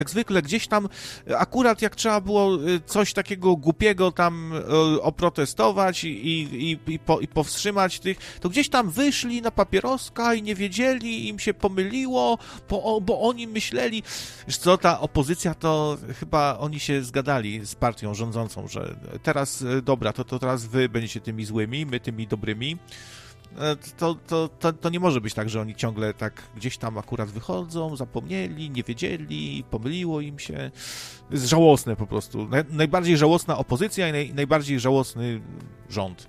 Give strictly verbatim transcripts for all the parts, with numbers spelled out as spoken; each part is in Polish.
jak zwykle gdzieś tam, akurat jak trzeba było coś takiego głupiego tam oprotestować i, i, i, po, i powstrzymać tych, to gdzieś tam wyszli na papieroska i nie wiedzieli, im się pomyliło, bo, bo oni myśleli, wiesz co, ta opozycja to chyba oni się zgadali z partią rządzącą, że teraz, dobra, to, to teraz wy będziecie tymi złymi, my tymi dobrymi. To, to, to, to nie może być tak, że oni ciągle tak gdzieś tam akurat wychodzą, zapomnieli, nie wiedzieli, pomyliło im się. To jest żałosne po prostu. Naj, najbardziej żałosna opozycja i naj, najbardziej żałosny rząd.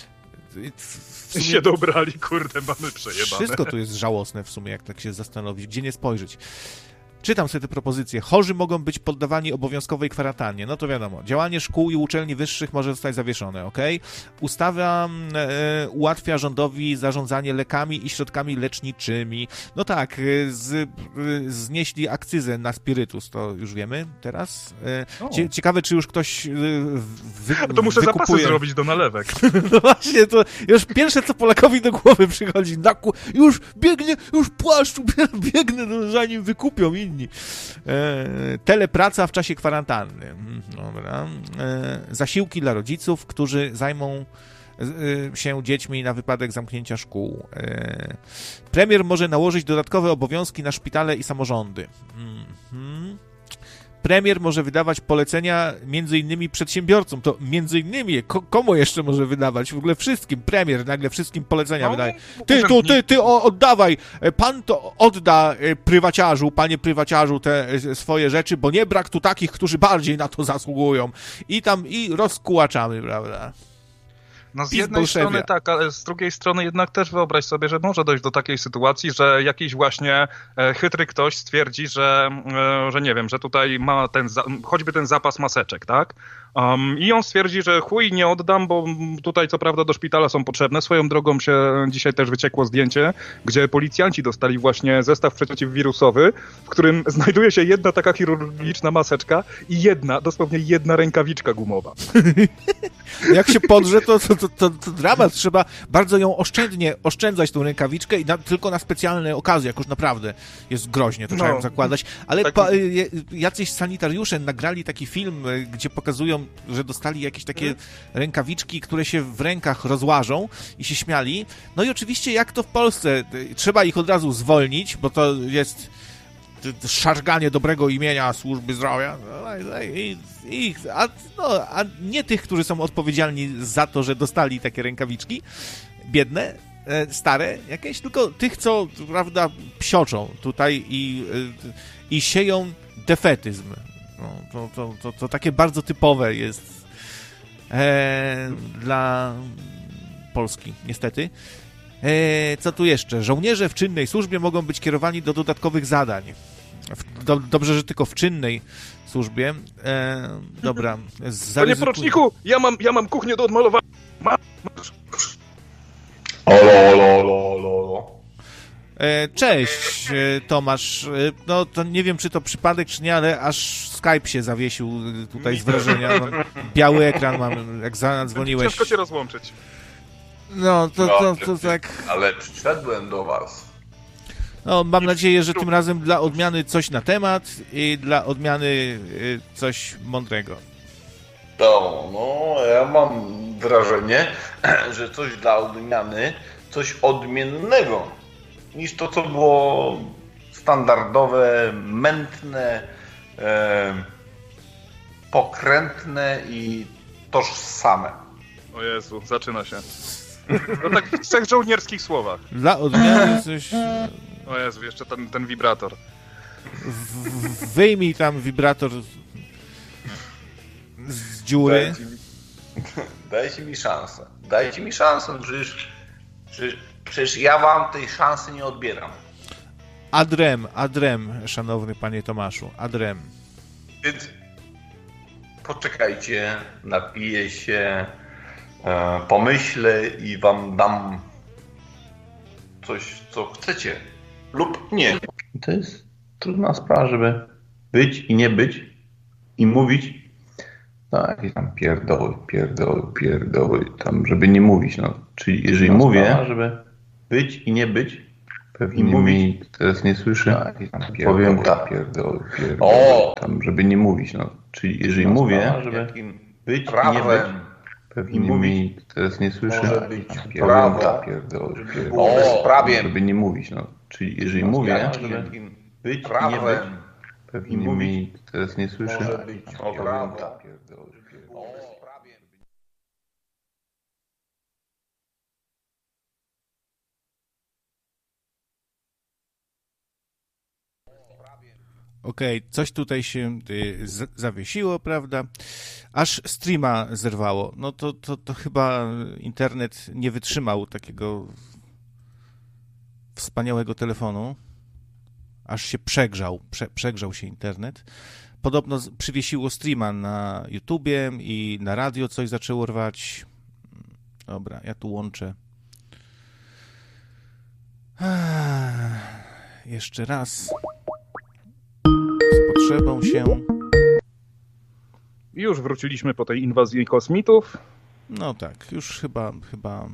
W sumie się dobrali, kurde, mamy przejebane. Wszystko tu jest żałosne w sumie, jak tak się zastanowić, gdzie nie spojrzeć. Czytam sobie te propozycje. Chorzy mogą być poddawani obowiązkowej kwarantannie. No to wiadomo. Działanie szkół i uczelni wyższych może zostać zawieszone, ok? Ustawa e, ułatwia rządowi zarządzanie lekami i środkami leczniczymi. No tak, z, e, znieśli akcyzę na spirytus, to już wiemy teraz. E, cie, ciekawe, czy już ktoś e, wy, To muszę wykupuje. Zapasy zrobić do nalewek. No właśnie, to już pierwsze, co Polakowi do głowy przychodzi. Naku, już biegnie, już płaszczu, biegnę, no, zanim wykupią inni. E, telepraca w czasie kwarantanny. Dobra. E, zasiłki dla rodziców, którzy zajmą e, się dziećmi na wypadek zamknięcia szkół. E, premier może nałożyć dodatkowe obowiązki na szpitale i samorządy. Mhm. Premier może wydawać polecenia między innymi przedsiębiorcom. To między innymi, ko- komu jeszcze może wydawać? W ogóle wszystkim. Premier nagle wszystkim polecenia No, wydaje. Ty, tu, ty, ty o, oddawaj. Pan to odda prywaciarzu, panie prywaciarzu te swoje rzeczy, bo nie brak tu takich, którzy bardziej na to zasługują. I tam, i rozkułaczamy, prawda? No z jednej strony tak, ale z drugiej strony jednak też wyobraź sobie, że może dojść do takiej sytuacji, że jakiś właśnie e, chytry ktoś stwierdzi, że, e, że nie wiem, że tutaj ma ten, za, choćby ten zapas maseczek, tak? Um, I on stwierdzi, że chuj, nie oddam, bo tutaj co prawda do szpitala są potrzebne. Swoją drogą się dzisiaj też wyciekło zdjęcie, gdzie policjanci dostali właśnie zestaw przeciwwirusowy, w którym znajduje się jedna taka chirurgiczna maseczka i jedna, dosłownie jedna rękawiczka gumowa. Jak się podrze, to, to, to, to, to dramat. Trzeba bardzo ją oszczędnie oszczędzać tą rękawiczkę i na, tylko na specjalne okazje, jak już naprawdę jest groźnie, to no, trzeba ją zakładać. Ale tak... pa, jacyś sanitariusze nagrali taki film, gdzie pokazują, że dostali jakieś takie rękawiczki, które się w rękach rozłażą i się śmiali. No i oczywiście jak to w Polsce, trzeba ich od razu zwolnić, bo to jest szarganie dobrego imienia służby zdrowia. I, i, a, no, a nie tych, którzy są odpowiedzialni za to, że dostali takie rękawiczki biedne, stare jakieś, tylko tych, co, prawda, psioczą tutaj i, i sieją defetyzm. No, to, to, to, to takie bardzo typowe jest e, dla Polski, niestety. E, co tu jeszcze? Żołnierze w czynnej służbie mogą być kierowani do dodatkowych zadań. W, do, dobrze, że tylko w czynnej służbie. E, dobra. Panie poruczniku, ja mam, ja mam kuchnię do odmalowania. Ma... Olo, olo, olo, olo. Cześć, Tomasz. No to nie wiem, czy to przypadek, czy nie, ale aż Skype się zawiesił tutaj z wrażenia. No, biały ekran mam, jak zadzwoniłeś. Ciężko się rozłączyć. No, to, to, to, to tak... Ale przyszedłem do was. No, mam nadzieję, że tym razem dla odmiany coś na temat i dla odmiany coś mądrego. To, no, ja mam wrażenie, że coś dla odmiany, coś odmiennego niż to, co było standardowe, mętne, e, pokrętne i tożsame. O Jezu, zaczyna się. No tak w trzech żołnierskich słowach. Dla odmiany coś... O Jezu, jeszcze ten, ten wibrator. W, wyjmij tam wibrator z dziury. Dajcie mi, dajcie mi szansę. Dajcie mi szansę, przecież, przecież, przecież ja wam tej szansy nie odbieram. Adrem, adrem, szanowny panie Tomaszu, adrem. Więc poczekajcie, napiję się, e, pomyślę i wam dam coś, co chcecie. Lub nie. To jest trudna sprawa, żeby być i nie być i mówić. Tak, i tam pierdoły, pierdoły, pierdoły, tam, żeby nie mówić. No. Czyli jeżeli mówię, sprawa, żeby być i nie być, Pewnie mnie teraz nie słyszę. Powiem tak. Pierdol, pierdol, o! Tam, żeby nie mówić. No. Czyli jeżeli no, mówię, żeby być prawem, nie być. Pewnie mnie teraz nie słyszę. Powiem tak. Pierdol, pierdol, o! Prawem. Żeby nie mówić. No. Czyli jeżeli no, mówię, żeby być prawem, nie być. Pewnie mnie teraz nie słyszę. Powiem tak. Pierdol, pierdol. Okej, okay, coś tutaj się y, z, zawiesiło, prawda? Aż streama zerwało. No to, to, to chyba internet nie wytrzymał takiego wspaniałego telefonu. Aż się przegrzał, prze, przegrzał się internet. Podobno z, przywiesiło streama na YouTubie i na radio coś zaczęło rwać. Dobra, ja tu łączę. Ah, jeszcze raz. Z potrzebą się. Już wróciliśmy po tej inwazji kosmitów. No tak, już chyba chyba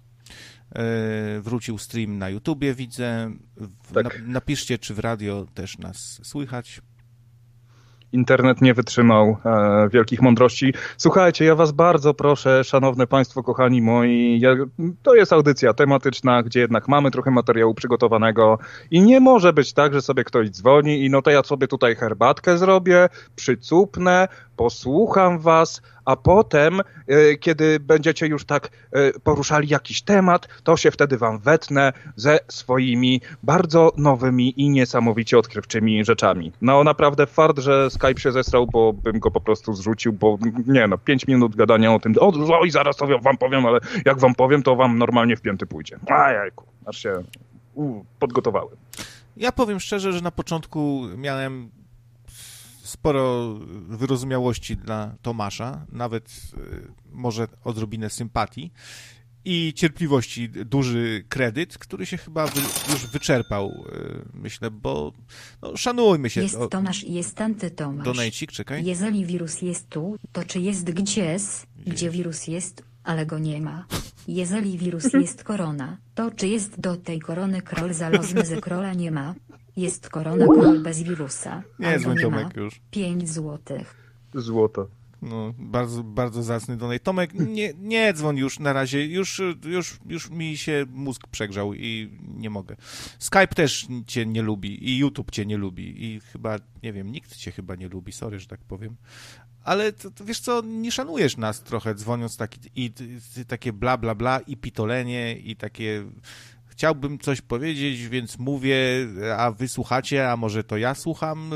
e, wrócił stream na YouTubie, widzę. W, tak. na, napiszcie, czy w radio też nas słychać. Internet nie wytrzymał e, wielkich mądrości. Słuchajcie, ja was bardzo proszę, szanowne państwo, kochani moi, ja, to jest audycja tematyczna, gdzie jednak mamy trochę materiału przygotowanego i nie może być tak, że sobie ktoś dzwoni i no to ja sobie tutaj herbatkę zrobię, przycupnę, posłucham was, a potem, e, kiedy będziecie już tak e, poruszali jakiś temat, to się wtedy wam wetnę ze swoimi bardzo nowymi i niesamowicie odkrywczymi rzeczami. No naprawdę fart, że Skype się zesrał, bo bym go po prostu zrzucił, bo nie no, pięć minut gadania o tym, o, oj, zaraz to wam powiem, ale jak wam powiem, to wam normalnie w pięty pójdzie. Ajajku, aż się u, podgotowałem. Ja powiem szczerze, że na początku miałem sporo wyrozumiałości dla Tomasza, nawet y, może odrobinę sympatii i cierpliwości, duży kredyt, który się chyba wy, już wyczerpał, y, myślę, bo no, szanujmy się. Jest Tomasz i jest antytomasz. Donejcik, czekaj. Jeżeli wirus jest tu, to czy jest gdzieś, gdzie wirus jest, ale go nie ma? Jeżeli wirus jest korona, to czy jest do tej korony krol zalozny ze krola nie ma? Jest korona król bez wirusa. Nie, zły Tomek już. Pięć złotych. Złoto. No, bardzo, bardzo zacny donej. Tomek, nie, nie dzwoń już na razie, już, już, już mi się mózg przegrzał i nie mogę. Skype też cię nie lubi i YouTube cię nie lubi i chyba, nie wiem, nikt cię chyba nie lubi, sorry, że tak powiem. Ale to, to wiesz co, nie szanujesz nas trochę, dzwoniąc taki, i, i takie bla, bla, bla i pitolenie i takie... Chciałbym coś powiedzieć, więc mówię, a wy słuchacie, a może to ja słucham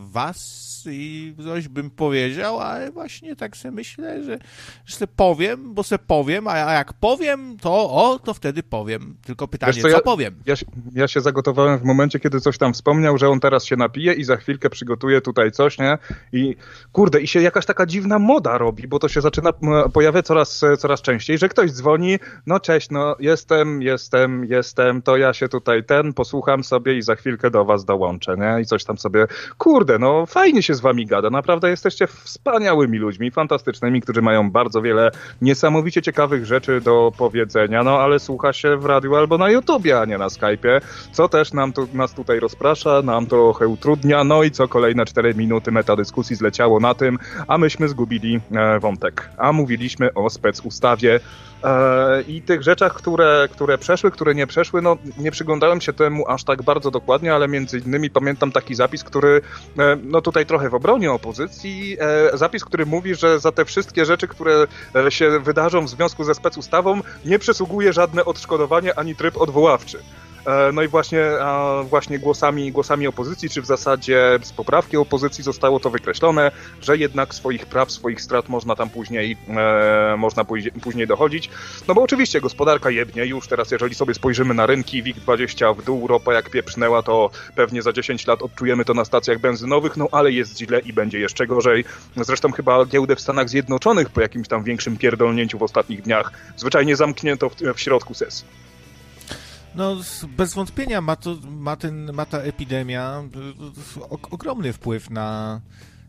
was i coś bym powiedział, ale właśnie tak sobie myślę, że, że se powiem, bo se powiem, a jak powiem, to o, to wtedy powiem. Tylko pytanie, co, co ja, powiem? Ja, ja się zagotowałem w momencie, kiedy coś tam wspomniał, że on teraz się napije i za chwilkę przygotuje tutaj coś, nie? I kurde, i się jakaś taka dziwna moda robi, bo to się zaczyna pojawiać coraz, coraz częściej, że ktoś dzwoni, no cześć, no jestem, jestem, jestem, to ja się tutaj ten, posłucham sobie i za chwilkę do was dołączę, nie? I coś tam sobie, kurde, no fajnie się z wami gada, naprawdę jesteście wspaniałymi ludźmi, fantastycznymi, którzy mają bardzo wiele niesamowicie ciekawych rzeczy do powiedzenia, no ale słucha się w radiu albo na YouTubie, a nie na Skype'ie, co też nam tu, nas tutaj rozprasza, nam trochę utrudnia, no i co kolejne cztery minuty metadyskusji zleciało na tym, a myśmy zgubili e, wątek, a mówiliśmy o specustawie e, i tych rzeczach, które, które przeszły, które nie przeszły, no nie przyglądałem się temu aż tak bardzo dokładnie, ale między innymi pamiętam taki zapis, który, e, no tutaj trochę w obronie opozycji, e, zapis, który mówi, że za te wszystkie rzeczy, które e, się wydarzą w związku ze specustawą, nie przysługuje żadne odszkodowanie ani tryb odwoławczy. No i właśnie, właśnie głosami, głosami opozycji, czy w zasadzie z poprawki opozycji zostało to wykreślone, że jednak swoich praw, swoich strat można tam później, e, można później dochodzić. No bo oczywiście gospodarka jebnie już teraz, jeżeli sobie spojrzymy na rynki, WIG dwadzieścia w dół, ropa jak pieprznęła, to pewnie za dziesięć lat odczujemy to na stacjach benzynowych, no ale jest źle i będzie jeszcze gorzej. Zresztą chyba giełdę w Stanach Zjednoczonych po jakimś tam większym pierdolnięciu w ostatnich dniach zwyczajnie zamknięto w, w środku sesji. No, bez wątpienia ma, to, ma, ten, ma ta epidemia ogromny wpływ na,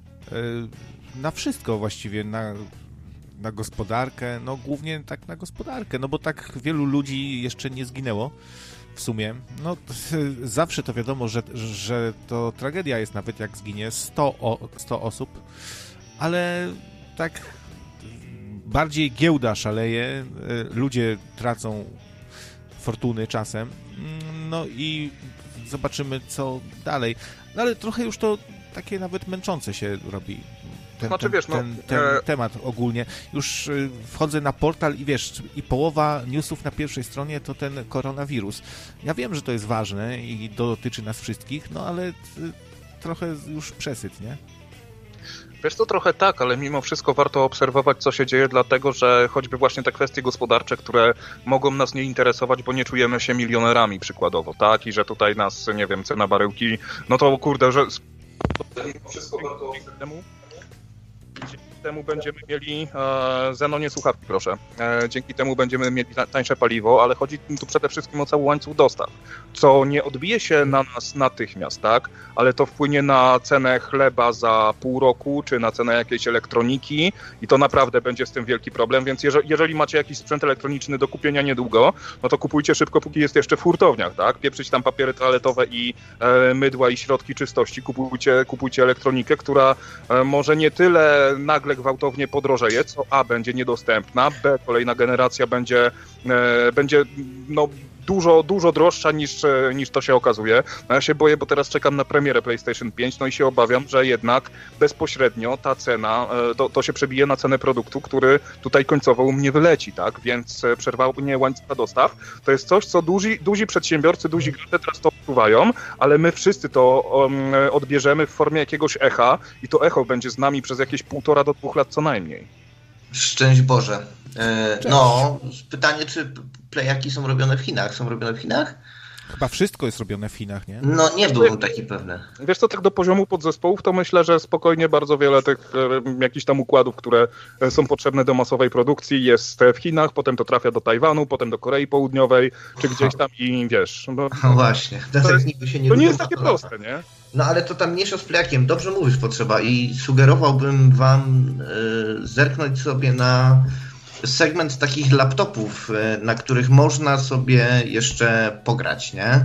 na wszystko właściwie, na, na gospodarkę, no głównie tak na gospodarkę, no bo tak wielu ludzi jeszcze nie zginęło w sumie. No, zawsze to wiadomo, że, że to tragedia jest, nawet jak zginie sto, o, sto osób, ale tak bardziej giełda szaleje, ludzie tracą fortuny czasem, no i zobaczymy, co dalej. No ale trochę już to takie nawet męczące się robi. Ten, znaczy, ten, wiesz, no, ten, ten e... temat ogólnie. Już wchodzę na portal i wiesz, i połowa newsów na pierwszej stronie to ten koronawirus. Ja wiem, że to jest ważne i dotyczy nas wszystkich, no ale trochę już przesyt, nie? Wiesz, to trochę tak, ale mimo wszystko warto obserwować, co się dzieje, dlatego że choćby właśnie te kwestie gospodarcze, które mogą nas nie interesować, bo nie czujemy się milionerami przykładowo, tak? I że tutaj nas, nie wiem, cena baryłki, no to kurde, że mimo wszystko warto temu temu będziemy mieli, e, Zenonie słuchawki proszę, e, dzięki temu będziemy mieli tańsze paliwo, ale chodzi tu przede wszystkim o cały łańcuch dostaw, co nie odbije się na nas natychmiast, tak, ale to wpłynie na cenę chleba za pół roku, czy na cenę jakiejś elektroniki i to naprawdę będzie z tym wielki problem, więc jeżeli, jeżeli macie jakiś sprzęt elektroniczny do kupienia niedługo, no to kupujcie szybko, póki jest jeszcze w hurtowniach, tak, pieprzyć tam papiery toaletowe i e, mydła i środki czystości, kupujcie, kupujcie elektronikę, która e, może nie tyle nagle gwałtownie podrożeje, co A będzie niedostępna, B kolejna generacja będzie, e, będzie no, dużo, dużo droższa niż, niż to się okazuje. No ja się boję, bo teraz czekam na premierę PlayStation pięć, no i się obawiam, że jednak bezpośrednio ta cena, e, to, to się przebije na cenę produktu, który tutaj końcowo u mnie wyleci, tak? Więc przerwał mnie łańcucha dostaw. To jest coś, co duzi, duzi przedsiębiorcy, duzi gracze teraz to odczuwają, ale my wszyscy to um, odbierzemy w formie jakiegoś echa i to echo będzie z nami przez jakieś półtora do dwóch lat co najmniej. Szczęść Boże. E, no, pytanie, czy playaki są robione w Chinach? Są robione w Chinach? Chyba wszystko jest robione w Chinach, nie? No, nie byłem taki pewny. Wiesz co, tak do poziomu podzespołów, to myślę, że spokojnie bardzo wiele tych e, jakichś tam układów, które są potrzebne do masowej produkcji, jest w Chinach, potem to trafia do Tajwanu, potem do Korei Południowej, czy gdzieś tam i wiesz... No, no właśnie. To, to, jest, nigdy się nie to nie jest takie proste, nie? No ale to tam mniejsza z playakiem. Dobrze mówisz, potrzeba i sugerowałbym wam e, zerknąć sobie na segment takich laptopów, na których można sobie jeszcze pograć, nie?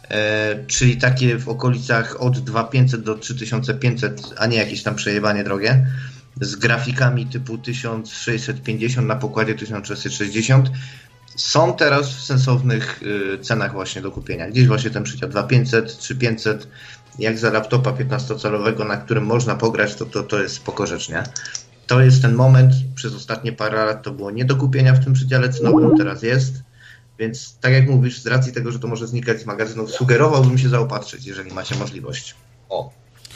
E, czyli takie w okolicach od dwa tysiące pięćset do trzy tysiące pięćset, a nie jakieś tam przejebanie drogie, z grafikami typu tysiąc sześćset pięćdziesiąt na pokładzie tysiąc sześćset sześćdziesiąt. Są teraz w sensownych y, cenach właśnie do kupienia. Gdzieś właśnie ten przyciąg dwa tysiące pięćset, trzy tysiące pięćset, jak za laptopa piętnastocalowego, na którym można pograć, to, to, to jest spoko rzecz, nie? To jest ten moment, przez ostatnie parę lat to było nie do kupienia w tym przedziale cenowym, teraz jest, więc tak jak mówisz, z racji tego, że to może znikać z magazynów, sugerowałbym się zaopatrzyć, jeżeli macie możliwość. O.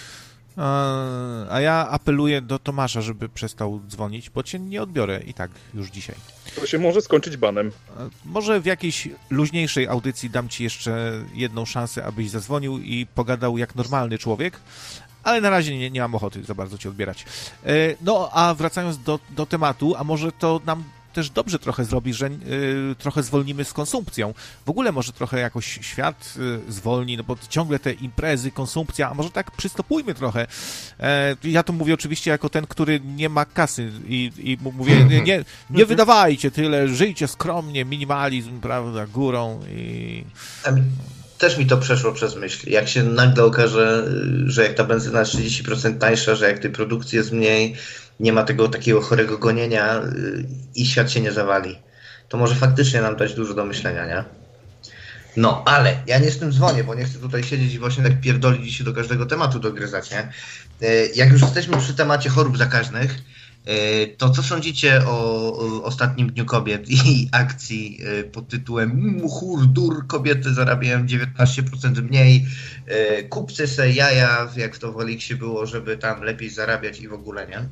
A ja apeluję do Tomasza, żeby przestał dzwonić, bo cię nie odbiorę i tak już dzisiaj. To się może skończyć banem. Może w jakiejś luźniejszej audycji dam ci jeszcze jedną szansę, abyś zadzwonił i pogadał jak normalny człowiek, ale na razie nie, nie mam ochoty za bardzo cię odbierać. No, a wracając do, do tematu, a może to nam też dobrze trochę zrobi, że y, trochę zwolnimy z konsumpcją. W ogóle może trochę jakoś świat y, zwolni, no bo ciągle te imprezy, konsumpcja, a może tak przystopujmy trochę. E, ja to mówię oczywiście jako ten, który nie ma kasy i, i mówię, nie, nie, nie wydawajcie tyle, żyjcie skromnie, minimalizm, prawda, górą i... Też mi to przeszło przez myśl. Jak się nagle okaże, że jak ta benzyna jest trzydzieści procent tańsza, że jak tej produkcji jest mniej, nie ma tego takiego chorego gonienia i świat się nie zawali, to może faktycznie nam dać dużo do myślenia, nie? No, ale ja nie z tym dzwonię, bo nie chcę tutaj siedzieć i właśnie tak pierdolić i się do każdego tematu dogryzać, nie? Jak już jesteśmy przy temacie chorób zakaźnych, to co sądzicie o ostatnim Dniu Kobiet i akcji pod tytułem Hurdur, kobiety zarabiają dziewiętnaście procent mniej, kupcie se jaja, jak to w Oliksie było, żeby tam lepiej zarabiać i w ogóle, nie?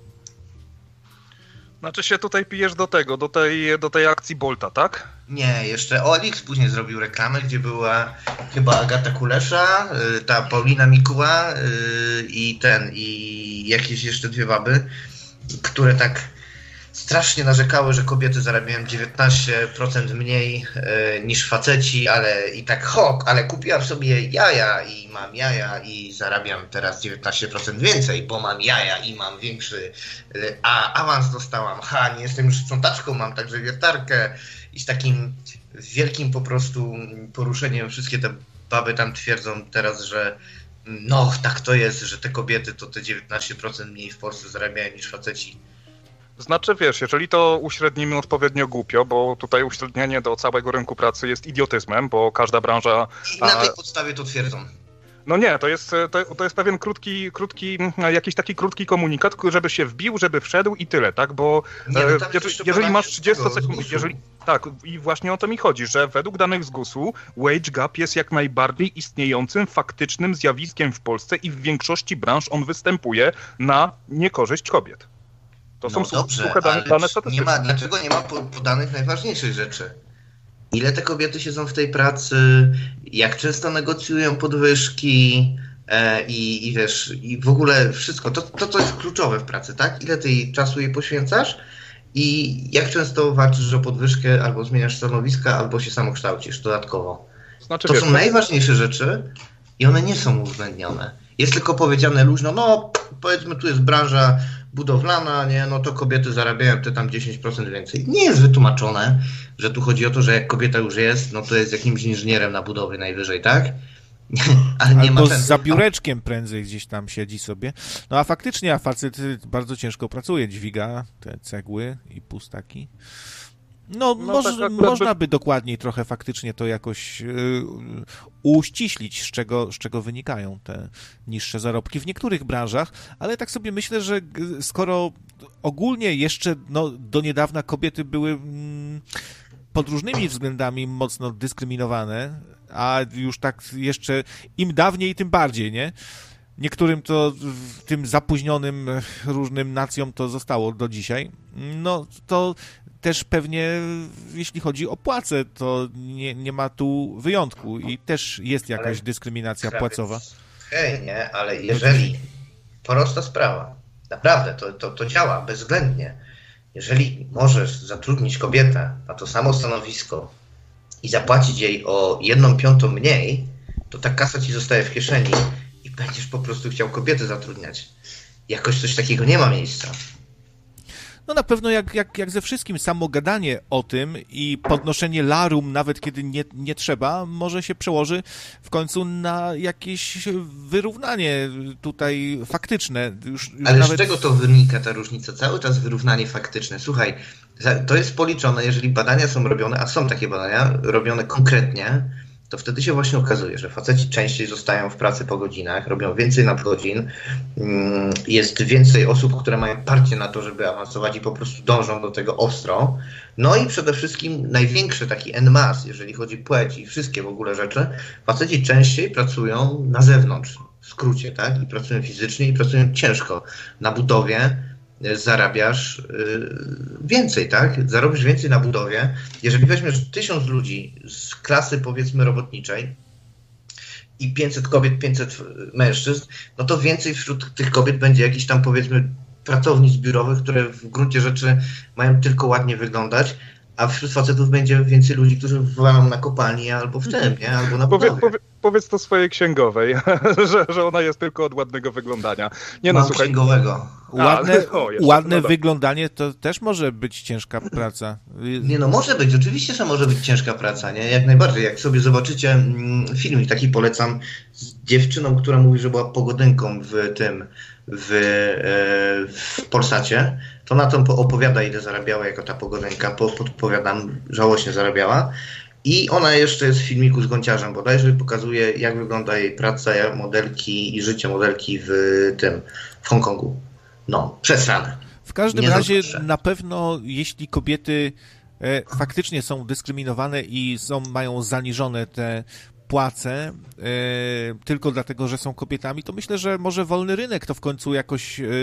Znaczy się tutaj pijesz do tego, do tej, do tej akcji Bolta, tak? Nie, jeszcze Oliks później zrobił reklamę, gdzie była chyba Agata Kulesza, ta Paulina Mikuła i ten, i jakieś jeszcze dwie baby, które tak strasznie narzekały, że kobiety zarabiają dziewiętnaście procent mniej e, niż faceci, ale i tak hok, ale kupiłam sobie jaja i mam jaja i zarabiam teraz dziewiętnaście procent więcej, bo mam jaja i mam większy, e, a awans dostałam, ha, nie jestem już sprzątaczką, mam także wiertarkę i z takim wielkim po prostu poruszeniem wszystkie te baby tam twierdzą teraz, że no tak to jest, że te kobiety to te dziewiętnaście procent mniej w Polsce zarabiają niż faceci. Znaczy wiesz, jeżeli to uśrednimy odpowiednio głupio, bo tutaj uśrednianie do całego rynku pracy jest idiotyzmem, bo każda branża... I na tej podstawie to twierdzą. No nie, to jest, to, to jest pewien krótki, krótki, jakiś taki krótki komunikat, żeby się wbił, żeby wszedł i tyle, tak? Bo nie, no jeżeli, jeżeli masz trzydzieści sekund, jeżeli tak, i właśnie o to mi chodzi, że według danych z gusu wage gap jest jak najbardziej istniejącym, faktycznym zjawiskiem w Polsce i w większości branż on występuje na niekorzyść kobiet. To no są dobrze, suche dane, dane statystyczne. Nie ma, dlaczego nie ma podanych najważniejszych rzeczy? Ile te kobiety siedzą w tej pracy, jak często negocjują podwyżki e, i, i wiesz, i w ogóle wszystko, to, to co jest kluczowe w pracy, tak? Ile ty czasu jej poświęcasz i jak często walczysz o podwyżkę, albo zmieniasz stanowiska, albo się samokształcisz dodatkowo. Znaczy, to wiesz, są najważniejsze rzeczy i one nie są uwzględnione. Jest tylko powiedziane luźno, no powiedzmy tu jest branża budowlana, nie, no to kobiety zarabiają te tam dziesięć procent więcej. Nie jest wytłumaczone, że tu chodzi o to, że jak kobieta już jest, no to jest jakimś inżynierem na budowie najwyżej, tak? Ale nie Albo ma z zabióreczkiem prędzej gdzieś tam siedzi sobie. No a faktycznie, a facet bardzo ciężko pracuje, dźwiga te cegły i pustaki. No, no moż, tak można by dokładniej trochę faktycznie to jakoś yy, uściślić, z czego, z czego wynikają te niższe zarobki w niektórych branżach, ale tak sobie myślę, że skoro ogólnie jeszcze no, do niedawna kobiety były mm, pod różnymi względami mocno dyskryminowane, a już tak jeszcze im dawniej, tym bardziej, nie? Niektórym to, tym zapóźnionym różnym nacjom to zostało do dzisiaj, no to też pewnie, jeśli chodzi o płace, to nie, nie ma tu wyjątku i też jest jakaś ale dyskryminacja krawiec, płacowa. Hej, nie, ale jeżeli, prosta sprawa, naprawdę, to, to, to działa bezwzględnie. Jeżeli możesz zatrudnić kobietę na to samo stanowisko i zapłacić jej o jedną piątą mniej, to ta kasa ci zostaje w kieszeni i będziesz po prostu chciał kobietę zatrudniać. Jakoś coś takiego nie ma miejsca. No na pewno jak, jak, jak ze wszystkim, samo gadanie o tym i podnoszenie larum, nawet kiedy nie, nie trzeba, może się przełoży w końcu na jakieś wyrównanie tutaj faktyczne. Już, już Ale nawet... z czego to wynika ta różnica? Cały czas wyrównanie faktyczne. Słuchaj, to jest policzone, jeżeli badania są robione, a są takie badania robione konkretnie, to wtedy się właśnie okazuje, że faceci częściej zostają w pracy po godzinach, robią więcej nadgodzin, jest więcej osób, które mają parcie na to, żeby awansować i po prostu dążą do tego ostro. No i przede wszystkim największy taki en masse, jeżeli chodzi o płeć i wszystkie w ogóle rzeczy, faceci częściej pracują na zewnątrz, w skrócie, tak? I pracują fizycznie i pracują ciężko na budowie. Zarabiasz yy, więcej, tak? Zarobisz więcej na budowie. Jeżeli weźmiesz tysiąc ludzi z klasy, powiedzmy, robotniczej i pięćset kobiet, pięćset mężczyzn, no to więcej wśród tych kobiet będzie jakichś tam, powiedzmy, pracownic biurowych, które w gruncie rzeczy mają tylko ładnie wyglądać, a wśród facetów będzie więcej ludzi, którzy walą na kopalni albo w tym, nie? Albo na budowie. Powie, powie, powiedz to swojej księgowej, że, że ona jest tylko od ładnego wyglądania. Nie Mam no, słuchaj. księgowego. Ładne, A, o, jeszcze, ładne no wyglądanie to też może być ciężka praca. Nie no, może być. Oczywiście, że może być ciężka praca, nie? Jak najbardziej. Jak sobie zobaczycie mm, filmik, taki polecam, z dziewczyną, która mówi, że była pogodynką w tym, w, e, w Polsacie, to na to opowiada, ile zarabiała jako ta pogodynka. Po, podpowiadam, żałośnie zarabiała. I ona jeszcze jest w filmiku z Gąciarzem bodajże, pokazuje, jak wygląda jej praca modelki i życie modelki w tym, w Hongkongu. No, przesrane. W każdym Nie razie na pewno, jeśli kobiety e, faktycznie są dyskryminowane i są, mają zaniżone te płace e, tylko dlatego, że są kobietami, to myślę, że może wolny rynek to w końcu jakoś e,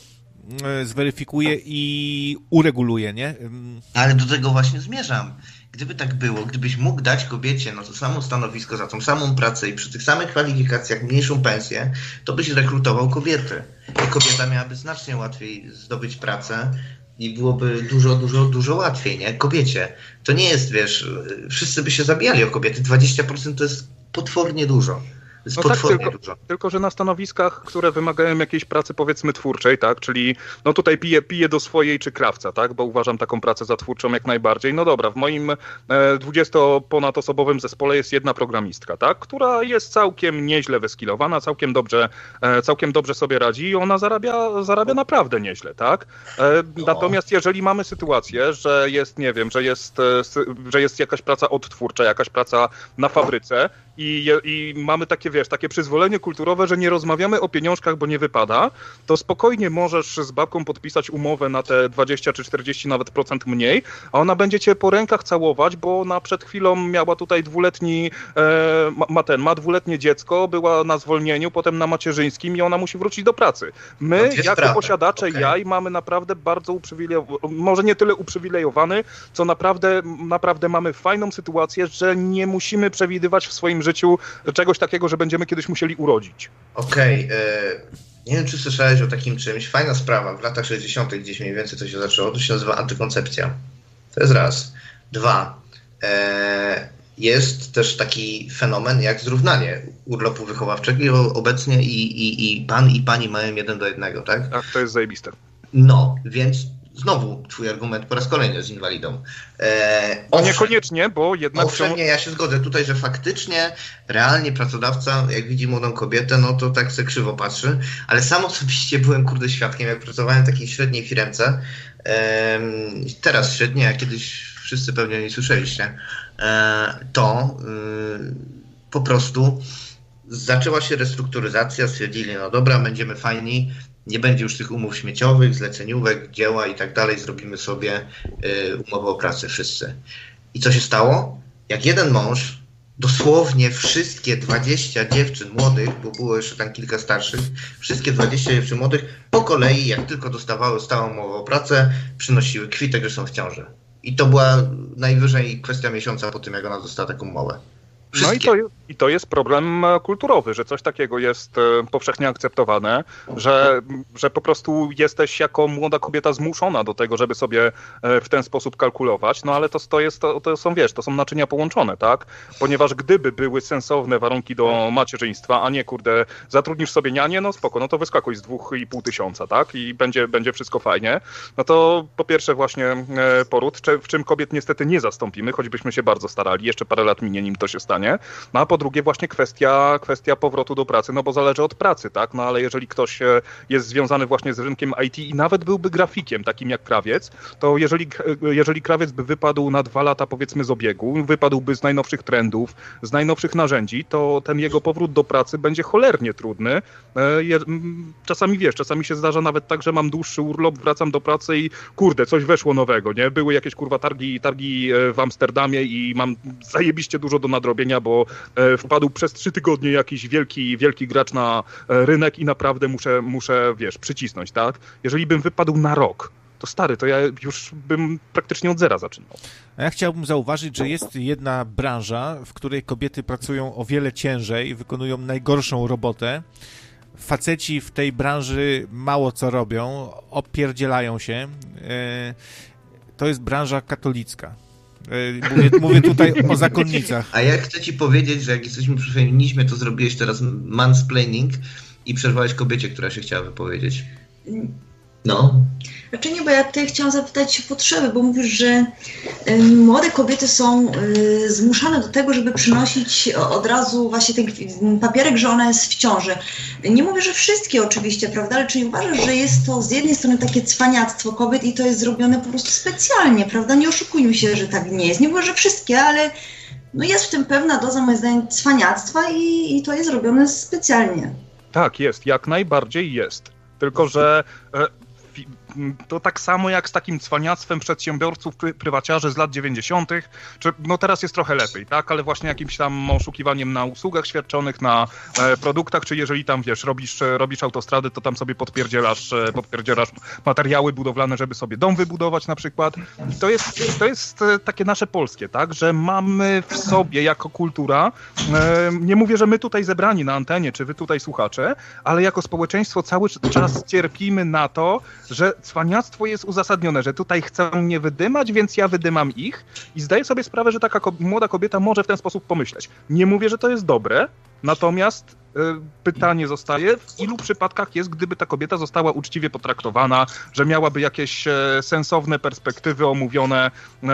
e, zweryfikuje i ureguluje, nie? Ale do tego właśnie zmierzam. Gdyby tak było, gdybyś mógł dać kobiecie na to samo stanowisko, za tą samą pracę i przy tych samych kwalifikacjach mniejszą pensję, to byś rekrutował kobiety. I kobieta miałaby znacznie łatwiej zdobyć pracę i byłoby dużo, dużo, dużo łatwiej, nie? Kobiecie. To nie jest, wiesz, wszyscy by się zabijali o kobiety. dwadzieścia procent to jest potwornie dużo. jest no potwornie tak, tylko, dużo. Tylko, że na stanowiskach, które wymagają jakiejś pracy, powiedzmy, twórczej, tak, czyli no tutaj piję, piję do swojej czy krawca, tak, bo uważam taką pracę za twórczą jak najbardziej. No dobra, w moim dwudziestoponadosobowym zespole jest jedna programistka, tak, która jest całkiem nieźle wyskillowana, całkiem dobrze, e, całkiem dobrze sobie radzi i ona zarabia, zarabia naprawdę nieźle, tak. E, natomiast jeżeli mamy sytuację, że jest, nie wiem, że jest, że jest jakaś praca odtwórcza, jakaś praca na fabryce, I, I mamy takie, wiesz, takie przyzwolenie kulturowe, że nie rozmawiamy o pieniążkach, bo nie wypada, to spokojnie możesz z babką podpisać umowę na te dwadzieścia czy czterdzieści nawet procent mniej, a ona będzie cię po rękach całować, bo ona przed chwilą miała tutaj dwuletni, e, ma, ten, ma dwuletnie dziecko, była na zwolnieniu, potem na macierzyńskim i ona musi wrócić do pracy. My, no jako prawda. posiadacze okay. jaj, mamy naprawdę bardzo uprzywilejowany, może nie tyle uprzywilejowany, co naprawdę, naprawdę mamy fajną sytuację, że nie musimy przewidywać w swoim życiu czegoś takiego, że będziemy kiedyś musieli urodzić. Okej. Okay, nie wiem, czy słyszałeś o takim czymś. Fajna sprawa. W latach sześćdziesiątych gdzieś mniej więcej to się zaczęło. To się nazywa antykoncepcja. To jest raz. Dwa. E, jest też taki fenomen jak zrównanie urlopu wychowawczego i obecnie i, i, i pan i pani mają jeden do jednego, tak? Tak, to jest zajebiste. No, więc znowu twój argument po raz kolejny z inwalidą. E, no niekoniecznie, bo jednak... Owszem, nie, ja się zgodzę tutaj, że faktycznie realnie pracodawca, jak widzi młodą kobietę, no to tak se krzywo patrzy, ale sam osobiście byłem, kurde, świadkiem, jak pracowałem w takiej średniej firmce, e, teraz średniej, a kiedyś wszyscy pewnie nie słyszeliście, e, to e, po prostu zaczęła się restrukturyzacja, stwierdzili, no dobra, będziemy fajni, nie będzie już tych umów śmieciowych, zleceniówek, dzieła i tak dalej, zrobimy sobie y, umowę o pracę wszyscy. I co się stało? Jak jeden mąż, dosłownie wszystkie dwadzieścia dziewczyn młodych, bo było jeszcze tam kilka starszych, wszystkie dwadzieścia dziewczyn młodych po kolei, jak tylko dostawały stałą umowę o pracę, przynosiły kwitek, że są w ciąży. I to była najwyżej kwestia miesiąca po tym, jak ona dostała taką umowę. Wszystkie. No i to, i to jest problem kulturowy, że coś takiego jest powszechnie akceptowane, że, że po prostu jesteś jako młoda kobieta zmuszona do tego, żeby sobie w ten sposób kalkulować, no ale to, to, jest, to, to są, wiesz, to są naczynia połączone, tak? Ponieważ gdyby były sensowne warunki do macierzyństwa, a nie, kurde, zatrudnisz sobie nianię, no spoko, no to wyskakuj z dwóch i pół tysiąca, tak? I będzie, będzie wszystko fajnie. No to po pierwsze właśnie poród, w czym kobiet niestety nie zastąpimy, choćbyśmy się bardzo starali, jeszcze parę lat minie, nim to się stanie. No a po drugie właśnie kwestia, kwestia powrotu do pracy, no bo zależy od pracy, tak? No ale jeżeli ktoś jest związany właśnie z rynkiem I T i nawet byłby grafikiem, takim jak krawiec, to jeżeli, jeżeli krawiec by wypadł na dwa lata powiedzmy z obiegu, wypadłby z najnowszych trendów, z najnowszych narzędzi, to ten jego powrót do pracy będzie cholernie trudny. Czasami wiesz, czasami się zdarza nawet tak, że mam dłuższy urlop, wracam do pracy i kurde, coś weszło nowego, nie? Były jakieś kurwa targi, targi w Amsterdamie i mam zajebiście dużo do nadrobienia, bo e, wpadł przez trzy tygodnie jakiś wielki, wielki gracz na e, rynek i naprawdę muszę, muszę, wiesz, przycisnąć, tak? Jeżeli bym wypadł na rok, to stary, to ja już bym praktycznie od zera zaczynał. A ja chciałbym zauważyć, że jest jedna branża, w której kobiety pracują o wiele ciężej, wykonują najgorszą robotę. Faceci w tej branży mało co robią, opierdzielają się. E, to jest branża katolicka. Mówię, mówię tutaj o zakonnicach. A ja chcę ci powiedzieć, że jak jesteśmy przy feminizmie, to zrobiłeś teraz mansplaining i przerwałeś kobiecie, która się chciała wypowiedzieć. No. Znaczy nie, bo ja tutaj chciałam zapytać się potrzeby, bo mówisz, że y, młode kobiety są y, zmuszane do tego, żeby przynosić od razu właśnie ten papierek, że ona jest w ciąży. Nie mówię, że wszystkie oczywiście, prawda, ale czy nie uważasz, że jest to z jednej strony takie cwaniactwo kobiet i to jest zrobione po prostu specjalnie, prawda? Nie oszukujmy się, że tak nie jest. Nie mówię, że wszystkie, ale no jest w tym pewna doza, moim zdaniem, cwaniactwa i, i to jest robione specjalnie. Tak, jest, jak najbardziej jest. Tylko że... E... to tak samo jak z takim cwaniactwem przedsiębiorców, prywaciarzy z lat dziewięćdziesiątych, czy no teraz jest trochę lepiej, tak, ale właśnie jakimś tam oszukiwaniem na usługach świadczonych, na e, produktach, czy jeżeli tam, wiesz, robisz, robisz autostrady, to tam sobie podpierdzielasz, e, podpierdzielasz materiały budowlane, żeby sobie dom wybudować na przykład. I to jest, to jest takie nasze polskie, tak, że mamy w sobie jako kultura, e, nie mówię, że my tutaj zebrani na antenie, czy wy tutaj słuchacze, ale jako społeczeństwo cały czas cierpimy na to, że cwaniactwo jest uzasadnione, że tutaj chcą mnie wydymać, więc ja wydymam ich i zdaję sobie sprawę, że taka ko- młoda kobieta może w ten sposób pomyśleć. Nie mówię, że to jest dobre, Natomiast pytanie zostaje, w ilu przypadkach jest, gdyby ta kobieta została uczciwie potraktowana, że miałaby jakieś sensowne perspektywy omówione,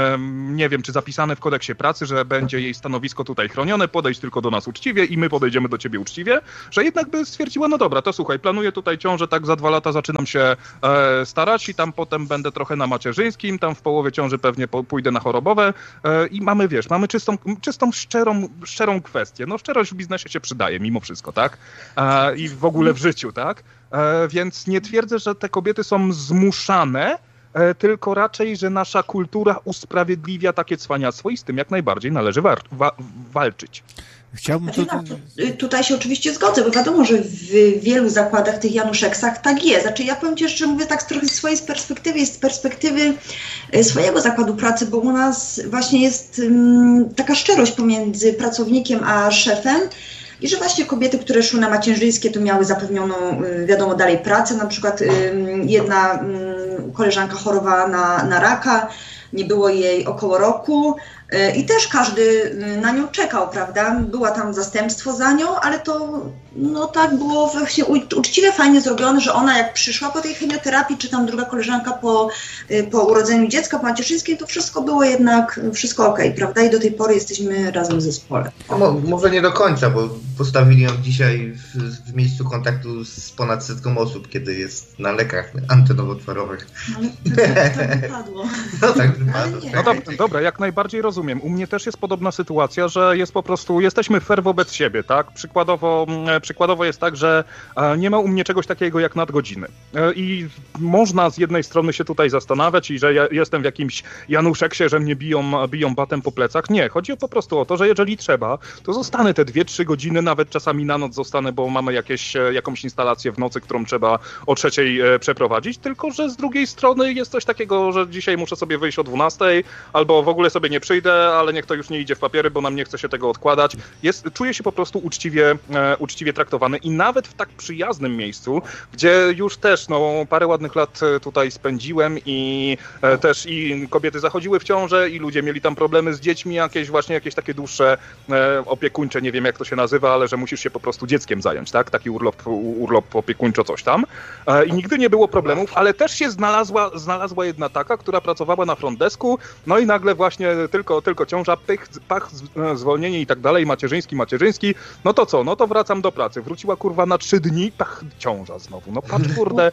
nie wiem, czy zapisane w kodeksie pracy, że będzie jej stanowisko tutaj chronione, podejdź tylko do nas uczciwie i my podejdziemy do ciebie uczciwie, że jednak by stwierdziła, no dobra, to słuchaj, planuję tutaj ciążę, tak za dwa lata zaczynam się e, starać i tam potem będę trochę na macierzyńskim, tam w połowie ciąży pewnie po, pójdę na chorobowe e, i mamy, wiesz, mamy czystą, czystą szczerą, szczerą kwestię. No szczerość w biznesie się przydaje mimo wszystko, tak? E, I w ogóle w życiu, tak? E, więc nie twierdzę, że te kobiety są zmuszane, e, tylko raczej, że nasza kultura usprawiedliwia takie cwaniactwo i z tym jak najbardziej należy wa- wa- walczyć. Chciałbym znaczy, to... no, tutaj się oczywiście zgodzę, bo wiadomo, że w wielu zakładach, tych Januszeksach tak jest. Znaczy ja powiem ci jeszcze, mówię tak trochę z swojej perspektywy, z perspektywy swojego zakładu pracy, bo u nas właśnie jest um, taka szczerość pomiędzy pracownikiem a szefem i że właśnie kobiety, które szły na macierzyńskie, to miały zapewnioną, wiadomo, dalej pracę. Na przykład um, jedna um, koleżanka chorowała na, na raka, nie było jej około roku i też każdy na nią czekał, prawda? Była tam zastępstwo za nią, ale to no tak było właśnie uczciwie, fajnie zrobione, że ona jak przyszła po tej chemioterapii, czy tam druga koleżanka po, po urodzeniu dziecka, po macierzyńskiej, to wszystko było jednak, wszystko okej, okay, prawda? I do tej pory jesteśmy razem w zespole. No, może nie do końca, bo postawili ją dzisiaj w, w miejscu kontaktu z ponad setką osób, kiedy jest na lekach antynowotworowych. Ale tak, tak wypadło. No tak wypadło. No dobra, dobra, jak najbardziej rozumiem. U mnie też jest podobna sytuacja, że jest po prostu, jesteśmy fair wobec siebie, tak? Przykładowo, przykładowo jest tak, że nie ma u mnie czegoś takiego jak nadgodziny. I można z jednej strony się tutaj zastanawiać i że ja jestem w jakimś Januszeksie, że mnie biją, biją batem po plecach. Nie, chodzi po prostu o to, że jeżeli trzeba, to zostanę te dwie, trzy godziny, nawet czasami na noc zostanę, bo mamy jakieś, jakąś instalację w nocy, którą trzeba o trzeciej przeprowadzić, tylko że z drugiej strony jest coś takiego, że dzisiaj muszę sobie wyjść o dwunastej, albo w ogóle sobie nie przyjdę, ale niech to już nie idzie w papiery, bo nam nie chce się tego odkładać. Jest, czuję się po prostu uczciwie, e, uczciwie traktowany i nawet w tak przyjaznym miejscu, gdzie już też no, parę ładnych lat tutaj spędziłem i e, też i kobiety zachodziły w ciążę i ludzie mieli tam problemy z dziećmi, jakieś właśnie jakieś takie dłuższe e, opiekuńcze, nie wiem jak to się nazywa, ale że musisz się po prostu dzieckiem zająć, tak? Taki urlop, urlop opiekuńczo coś tam. E, I nigdy nie było problemów, ale też się znalazła, znalazła jedna taka, która pracowała na frontdesku, no i nagle właśnie tylko, tylko ciąża, pych, pach, zwolnienie i tak dalej, macierzyński, macierzyński, no to co, no to wracam do pracy. Wróciła kurwa na trzy dni, pach, ciąża znowu, no patrz kurde.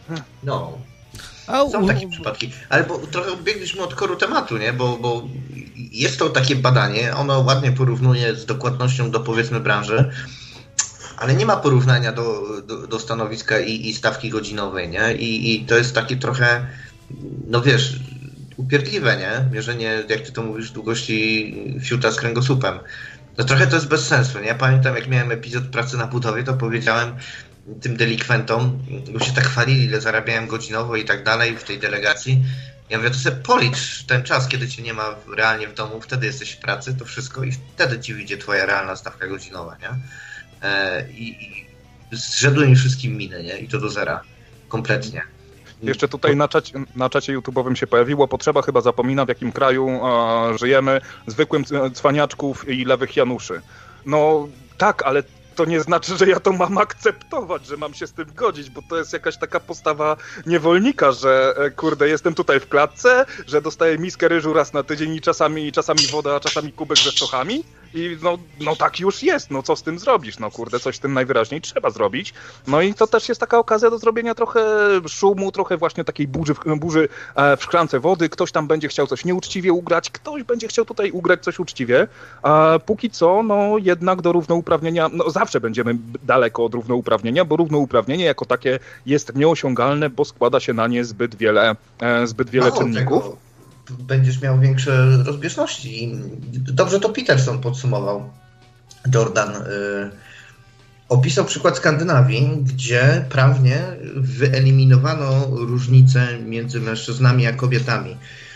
No, są takie przypadki, ale bo trochę odbiegliśmy od koru tematu, nie, bo, bo jest to takie badanie, ono ładnie porównuje z dokładnością do powiedzmy branży, ale nie ma porównania do, do, do stanowiska i, i stawki godzinowej, nie, I, i to jest takie trochę, no wiesz, upierdliwe, nie? Mierzenie, jak ty to mówisz, długości fiuta z kręgosłupem. No trochę to jest bez sensu, nie? Pamiętam, jak miałem epizod pracy na budowie, to powiedziałem tym delikwentom, bo się tak chwalili, ile zarabiałem godzinowo i tak dalej w tej delegacji. Ja mówię, to sobie policz ten czas, kiedy cię nie ma realnie w domu, wtedy jesteś w pracy, to wszystko i wtedy ci wyjdzie twoja realna stawka godzinowa, nie? E, I, i zrzedły mi wszystkim miny, nie? I to do zera. Kompletnie. Jeszcze tutaj na czacie, na czacie YouTube'owym się pojawiło, potrzeba chyba zapomina, w jakim kraju e, żyjemy, zwykłym cwaniaczków i lewych Januszy. No tak, ale to nie znaczy, że ja to mam akceptować, że mam się z tym godzić, bo to jest jakaś taka postawa niewolnika, że kurde, jestem tutaj w klatce, że dostaję miskę ryżu raz na tydzień i czasami, czasami wodę, a czasami kubek ze stochami i no, no tak już jest, no co z tym zrobisz, no kurde, coś z tym najwyraźniej trzeba zrobić. No i to też jest taka okazja do zrobienia trochę szumu, trochę właśnie takiej burzy, burzy w szklance wody, ktoś tam będzie chciał coś nieuczciwie ugrać, ktoś będzie chciał tutaj ugrać coś uczciwie, a póki co, no jednak do równouprawnienia, no zawsze będziemy daleko od równouprawnienia, bo równouprawnienie jako takie jest nieosiągalne, bo składa się na nie zbyt wiele, zbyt wiele Mało czynników. Tego. Będziesz miał większe rozbieżności. Dobrze to Peterson podsumował. Jordan y, opisał przykład Skandynawii, gdzie prawnie wyeliminowano różnice między mężczyznami a kobietami.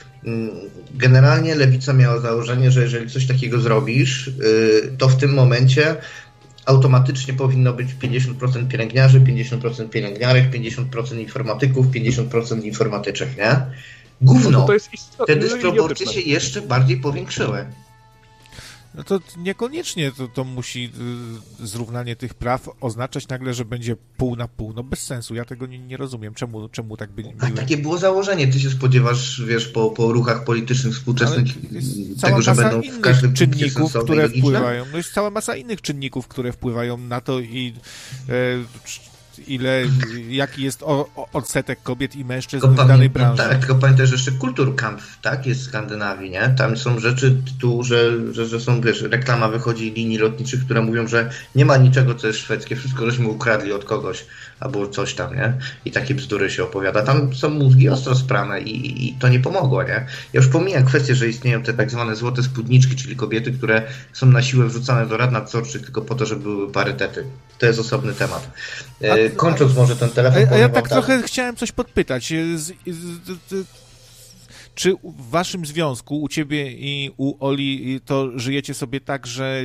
Generalnie lewica miała założenie, że jeżeli coś takiego zrobisz, y, to w tym momencie automatycznie powinno być pięćdziesiąt procent pielęgniarzy, pięćdziesiąt procent pielęgniarek, pięćdziesiąt procent informatyków, pięćdziesiąt procent informatyczek, nie? Gówno. No to jest istotne, wtedy proporcje się jeszcze bardziej powiększyły. No to niekoniecznie to, to musi y, zrównanie tych praw oznaczać nagle, że będzie pół na pół. No bez sensu, ja tego nie, nie rozumiem. Czemu, czemu tak by... A takie było założenie. Ty się spodziewasz, wiesz, po, po ruchach politycznych współczesnych tego, że będą w każdym czynników, które logiczne? wpływają. No jest cała masa innych czynników, które wpływają na to i e, ile, jaki jest o, o, odsetek kobiet i mężczyzn w danej branży. Tak, tylko pamiętaj, że jeszcze Kulturkampf, tak, jest w Skandynawii, nie? Tam są rzeczy tu, że, że, że są, wiesz, reklama wychodzi linii lotniczych, które mówią, że nie ma niczego, co jest szwedzkie, wszystko żeśmy ukradli od kogoś, albo coś tam, nie? I takie bzdury się opowiada. Tam są mózgi ostro sprane i, i to nie pomogło, nie? Ja już pomijam kwestię, że istnieją te tak zwane złote spódniczki, czyli kobiety, które są na siłę wrzucane do rad nadzorczych tylko po to, żeby były parytety. To jest osobny temat. E, kończąc może ten telefon... A, a ja tak trochę tak. chciałem coś podpytać. Z, z, z, z, czy w waszym związku, u ciebie i u Oli, to żyjecie sobie tak, że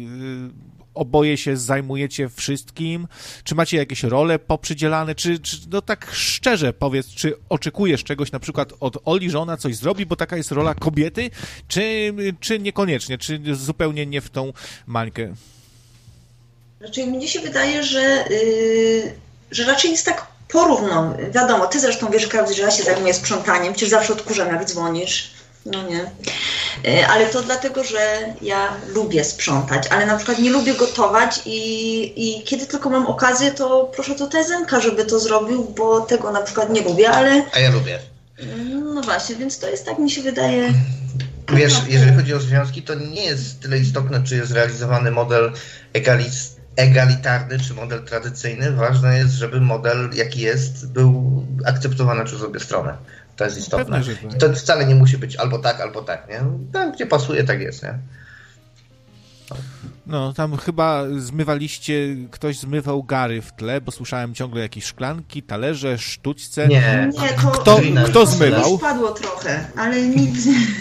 oboje się zajmujecie wszystkim? Czy macie jakieś role poprzydzielane? Czy, czy no tak szczerze powiedz, czy oczekujesz czegoś na przykład od Oli, że ona coś zrobi, bo taka jest rola kobiety? Czy, czy niekoniecznie? Czy zupełnie nie w tą mańkę? Znaczy, mnie się wydaje, że, yy, że raczej jest tak porówno. Wiadomo, ty zresztą wiesz, Klaudia, że ja się zajmuję sprzątaniem, przecież zawsze odkurzam, jak dzwonisz. No nie. Yy, ale to dlatego, że ja lubię sprzątać, ale na przykład nie lubię gotować i, i kiedy tylko mam okazję, to proszę to Tezenka, żeby to zrobił, bo tego na przykład nie lubię, ale... A ja lubię. No właśnie, więc to jest tak, mi się wydaje... Wiesz, jeżeli chodzi o związki, to nie jest tyle istotne, czy jest realizowany model egalist egalitarny czy model tradycyjny. Ważne jest, żeby model, jaki jest, był akceptowany przez obie strony. To jest istotne. Pewnie, I to wcale nie musi być albo tak, albo tak, nie? Tam, gdzie pasuje, tak jest, nie? No. no, tam chyba zmywaliście, ktoś zmywał gary w tle, bo słyszałem ciągle jakieś szklanki, talerze, sztućce. Nie, nie to, kto, kto zmywał? To spadło trochę, ale nic...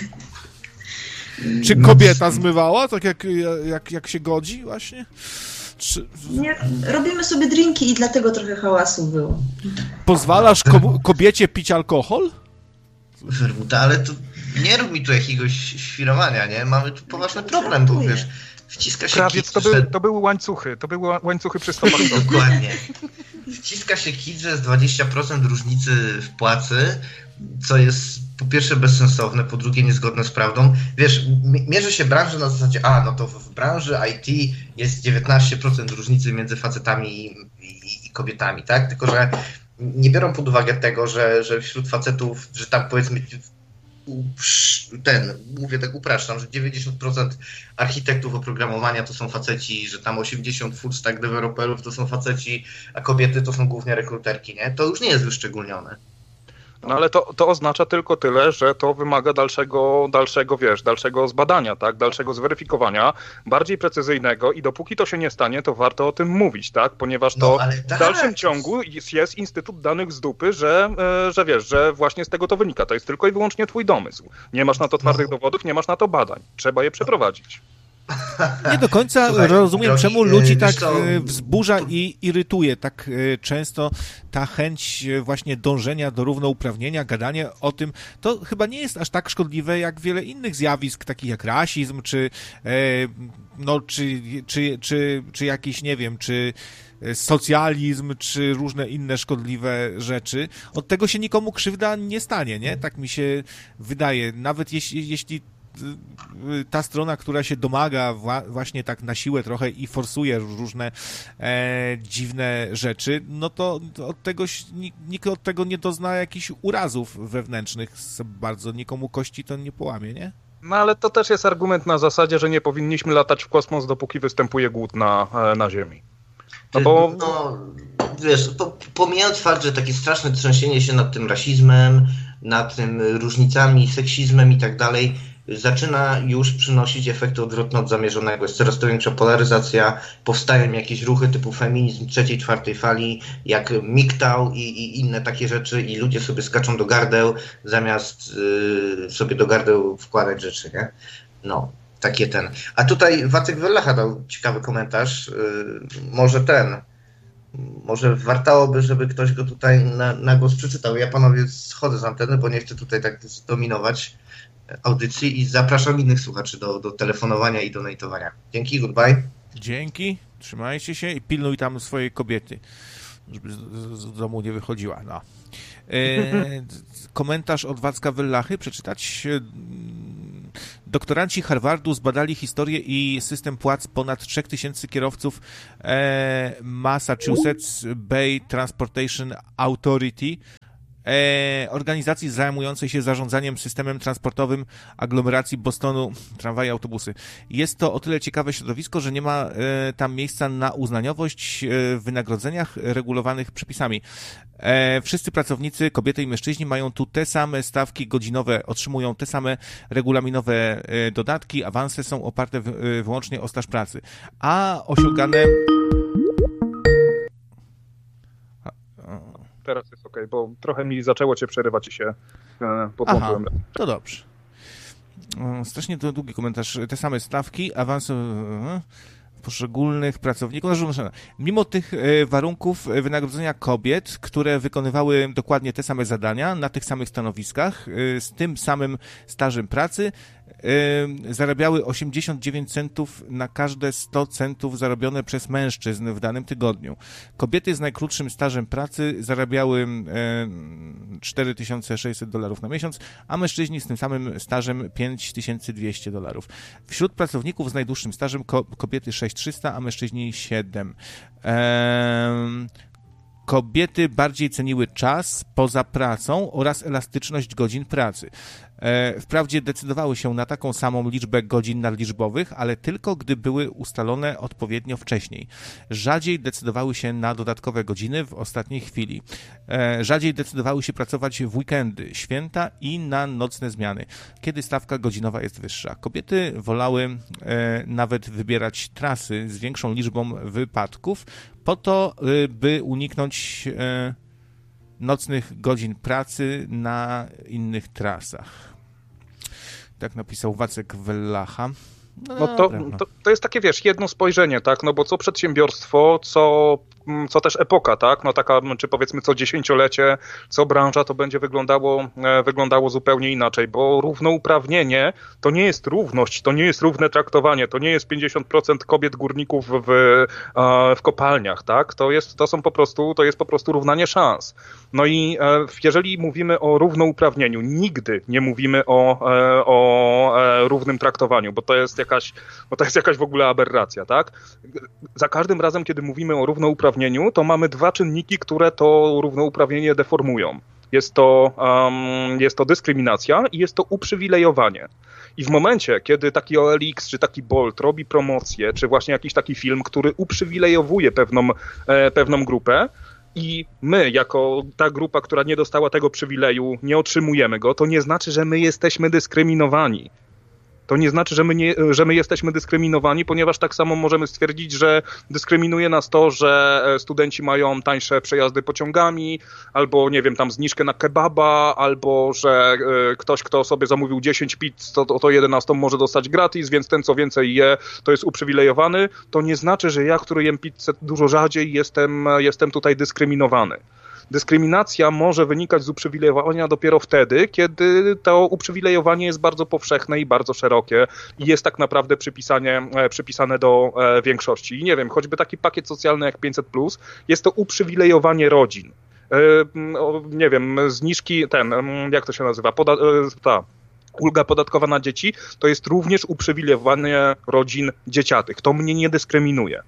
Czy kobieta zmywała, tak jak, jak, jak się godzi właśnie? Czy... Nie, robimy sobie drinki i dlatego trochę hałasu było. Pozwalasz ko- kobiecie pić alkohol? Wermuta, ale to nie rób mi tu jakiegoś świrowania, nie? Mamy tu poważny problem, bo wiesz, wciska się... Krawiec, to, były, to były łańcuchy, to były łańcuchy przy stopach. Dokładnie. Wciska się kit, że jest dwadzieścia procent różnicy w płacy, co jest po pierwsze bezsensowne, po drugie niezgodne z prawdą. Wiesz, mierzy się branżę na zasadzie, a no to w branży I T jest dziewiętnaście procent różnicy między facetami i, i, i kobietami, tak? Tylko że nie biorą pod uwagę tego, że, że wśród facetów, że tam powiedzmy ten, mówię tak upraszczam, że dziewięćdziesiąt procent architektów oprogramowania to są faceci, że tam osiemdziesiąt procent full stack deweloperów to są faceci, a kobiety to są głównie rekruterki, nie? To już nie jest wyszczególnione. No ale to, to oznacza tylko tyle, że to wymaga dalszego, dalszego, wiesz, dalszego zbadania, tak, dalszego zweryfikowania, bardziej precyzyjnego i dopóki to się nie stanie, to warto o tym mówić, tak, ponieważ to no, tak. w dalszym ciągu jest, jest Instytut Danych z dupy, że, e, że wiesz, że właśnie z tego to wynika. To jest tylko i wyłącznie twój domysł. Nie masz na to twardych no. dowodów, nie masz na to badań. Trzeba je przeprowadzić. Nie do końca Słuchaj, rozumiem, drogi, czemu ludzi tak to... wzburza i irytuje tak często ta chęć właśnie dążenia do równouprawnienia, gadanie o tym. To chyba nie jest aż tak szkodliwe jak wiele innych zjawisk, takich jak rasizm, czy no, czy, czy, czy, czy jakiś, nie wiem, czy socjalizm, czy różne inne szkodliwe rzeczy. Od tego się nikomu krzywda nie stanie, nie? Tak mi się wydaje. Nawet jeśli, jeśli ta strona, która się domaga wła- właśnie tak na siłę trochę i forsuje różne e, dziwne rzeczy, no to, to od tego nikt od tego nie dozna jakichś urazów wewnętrznych bardzo, nikomu kości to nie połamie, nie? No ale to też jest argument na zasadzie, że nie powinniśmy latać w kosmos, dopóki występuje głód na, na Ziemi. No bo... No, wiesz, po, pomijając fakt, że takie straszne trzęsienie się nad tym rasizmem, nad tym różnicami, seksizmem i tak dalej, zaczyna już przynosić efekty odwrotne od zamierzonego. Jest coraz to większa polaryzacja, powstają jakieś ruchy typu feminizm trzeciej, czwartej fali, jak M G T O W i, i inne takie rzeczy i ludzie sobie skaczą do gardeł, zamiast y, sobie do gardeł wkładać rzeczy, nie? No, takie ten. A tutaj Wacek Wellacha dał ciekawy komentarz. Y, może ten, może wartałoby, żeby ktoś go tutaj na, na głos przeczytał. Ja, panowie, schodzę z anteny, bo nie chcę tutaj tak dominować. audycji i zapraszam innych słuchaczy do, do telefonowania i donatowania. Dzięki, goodbye. Dzięki, trzymajcie się i pilnuj tam swojej kobiety, żeby z, z domu nie wychodziła. No. E, komentarz od Wacka Wellachy, przeczytać. Doktoranci Harvardu zbadali historię i system płac ponad trzech tysięcy kierowców e, Massachusetts Bay Transportation Authority, e, organizacji zajmującej się zarządzaniem systemem transportowym aglomeracji Bostonu, tramwaje, autobusy. Jest to o tyle ciekawe środowisko, że nie ma e, tam miejsca na uznaniowość e, w wynagrodzeniach regulowanych przepisami. E, wszyscy pracownicy, kobiety i mężczyźni, mają tu te same stawki godzinowe, otrzymują te same regulaminowe e, dodatki, awanse są oparte w, e, wyłącznie o staż pracy, a osiągane... Teraz jest okej, okay, bo trochę mi zaczęło cię przerywać i się e, podłączyłem. Aha, to dobrze. O, strasznie to długi komentarz. Te same stawki, awansu poszczególnych pracowników. Mimo tych warunków wynagrodzenia kobiet, które wykonywały dokładnie te same zadania na tych samych stanowiskach, z tym samym stażem pracy, zarabiały osiemdziesiąt dziewięć centów na każde sto centów zarobione przez mężczyzn w danym tygodniu. Kobiety z najkrótszym stażem pracy zarabiały cztery tysiące sześćset dolarów na miesiąc, a mężczyźni z tym samym stażem pięć tysięcy dwieście dolarów. Wśród pracowników z najdłuższym stażem kobiety sześć tysięcy trzysta, a mężczyźni siedem. Ehm... Kobiety bardziej ceniły czas poza pracą oraz elastyczność godzin pracy. Wprawdzie decydowały się na taką samą liczbę godzin nadliczbowych, ale tylko gdy były ustalone odpowiednio wcześniej. Rzadziej decydowały się na dodatkowe godziny w ostatniej chwili. Rzadziej decydowały się pracować w weekendy, święta i na nocne zmiany, kiedy stawka godzinowa jest wyższa. Kobiety wolały nawet wybierać trasy z większą liczbą wypadków, po to, by uniknąć nocnych godzin pracy na innych trasach. Tak napisał Wacek Wellacha. No, no to, to, to jest takie, wiesz, jedno spojrzenie, tak, no bo co przedsiębiorstwo, co, co też epoka, tak, no taka, czy powiedzmy co dziesięciolecie, co branża, to będzie wyglądało, wyglądało zupełnie inaczej, bo równouprawnienie to nie jest równość, to nie jest równe traktowanie, to nie jest pięćdziesiąt procent kobiet górników w, w kopalniach, tak, to jest, to są po prostu, to jest po prostu równanie szans. No i jeżeli mówimy o równouprawnieniu, nigdy nie mówimy o, o równym traktowaniu, bo to jest jakaś, bo to jest jakaś w ogóle aberracja, tak? Za każdym razem, kiedy mówimy o równouprawnieniu, to mamy dwa czynniki, które to równouprawnienie deformują. Jest to, um, jest to dyskryminacja i jest to uprzywilejowanie. I w momencie, kiedy taki O L X, czy taki Bolt robi promocję, czy właśnie jakiś taki film, który uprzywilejowuje pewną, e, pewną grupę, i my, jako ta grupa, która nie dostała tego przywileju, nie otrzymujemy go, to nie znaczy, że my jesteśmy dyskryminowani. To nie znaczy, że my, nie, że my jesteśmy dyskryminowani, ponieważ tak samo możemy stwierdzić, że dyskryminuje nas to, że studenci mają tańsze przejazdy pociągami, albo nie wiem, tam zniżkę na kebaba, albo że ktoś, kto sobie zamówił dziesięć pizz, to, to jedenastą może dostać gratis, więc ten, co więcej je, to jest uprzywilejowany. To nie znaczy, że ja, który jem pizzę dużo rzadziej, jestem, jestem tutaj dyskryminowany. Dyskryminacja może wynikać z uprzywilejowania dopiero wtedy, kiedy to uprzywilejowanie jest bardzo powszechne i bardzo szerokie i jest tak naprawdę przypisanie, przypisane do większości. I nie wiem, choćby taki pakiet socjalny jak pięćset plus, jest to uprzywilejowanie rodzin. Nie wiem, zniżki, ten, jak to się nazywa, Poda, ta, ulga podatkowa na dzieci, to jest również uprzywilejowanie rodzin dzieciatych. To mnie nie dyskryminuje.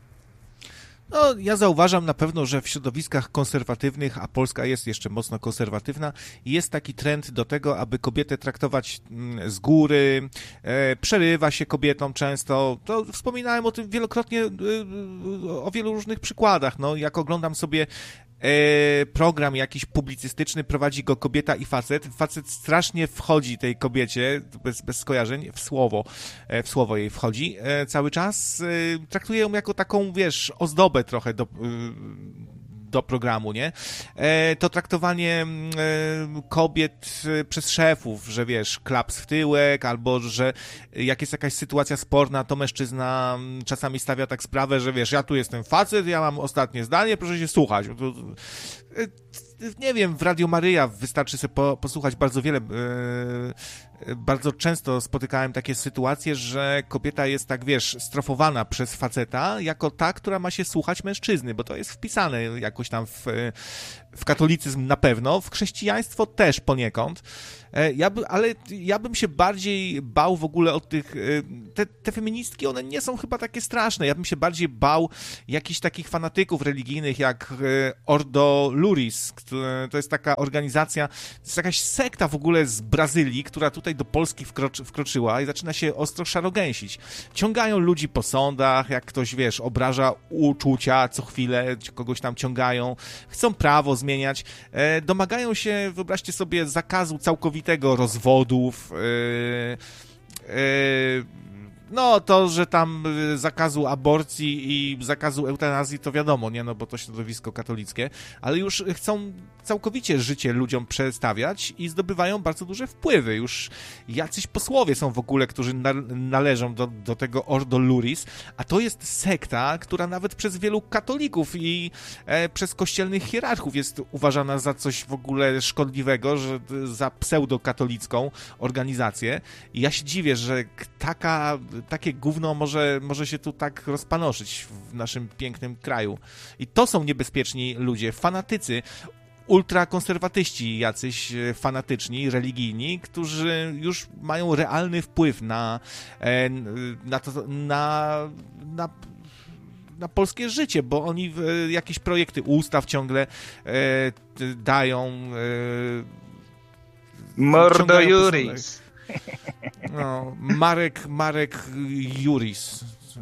No, ja zauważam na pewno, że w środowiskach konserwatywnych, a Polska jest jeszcze mocno konserwatywna, jest taki trend do tego, aby kobietę traktować z góry, e, przerywa się kobietom często. To wspominałem o tym wielokrotnie, e, o wielu różnych przykładach. No, jak oglądam sobie e, program jakiś publicystyczny, prowadzi go kobieta i facet. Facet strasznie wchodzi tej kobiecie, bez, bez skojarzeń, w słowo, e, w słowo jej wchodzi e, cały czas. E, traktuje ją jako taką, wiesz, ozdobę trochę do, do programu, nie? E, to traktowanie e, kobiet przez szefów, że wiesz, klaps w tyłek, albo że jak jest jakaś sytuacja sporna, to mężczyzna czasami stawia tak sprawę, że wiesz, ja tu jestem facet, ja mam ostatnie zdanie, proszę się słuchać. To, e, nie wiem, w Radio Maryja wystarczy sobie po, posłuchać bardzo wiele, yy, bardzo często spotykałem takie sytuacje, że kobieta jest tak, wiesz, strofowana przez faceta jako ta, która ma się słuchać mężczyzny, bo to jest wpisane jakoś tam w, w katolicyzm na pewno, w chrześcijaństwo też poniekąd. Ja by, ale ja bym się bardziej bał w ogóle od tych... Te, te feministki, one nie są chyba takie straszne. Ja bym się bardziej bał jakichś takich fanatyków religijnych jak Ordo Luris. To jest taka organizacja, to jest jakaś sekta w ogóle z Brazylii, która tutaj do Polski wkroczy, wkroczyła i zaczyna się ostro szarogęsić. Ciągają ludzi po sądach, jak ktoś, wiesz, obraża uczucia co chwilę, kogoś tam ciągają, chcą prawo zmieniać, domagają się, wyobraźcie sobie, zakazu całkowitego rozwodów, yy, yy, no to, że tam zakazu aborcji i zakazu eutanazji, to wiadomo, nie, no bo to środowisko katolickie, ale już chcą całkowicie życie ludziom przestawiać i zdobywają bardzo duże wpływy. Już jacyś posłowie są w ogóle, którzy na, należą do, do tego Ordo Luris, a to jest sekta, która nawet przez wielu katolików i e, przez kościelnych hierarchów jest uważana za coś w ogóle szkodliwego, że za pseudokatolicką organizację. I ja się dziwię, że taka takie gówno może, może się tu tak rozpanoszyć w naszym pięknym kraju. I to są niebezpieczni ludzie, fanatycy, ultrakonserwatyści, jacyś fanatyczni, religijni, którzy już mają realny wpływ na, na, to, na, na na polskie życie, bo oni jakieś projekty ustaw ciągle dają. Mordo Juris. No, Marek, Marek Juris.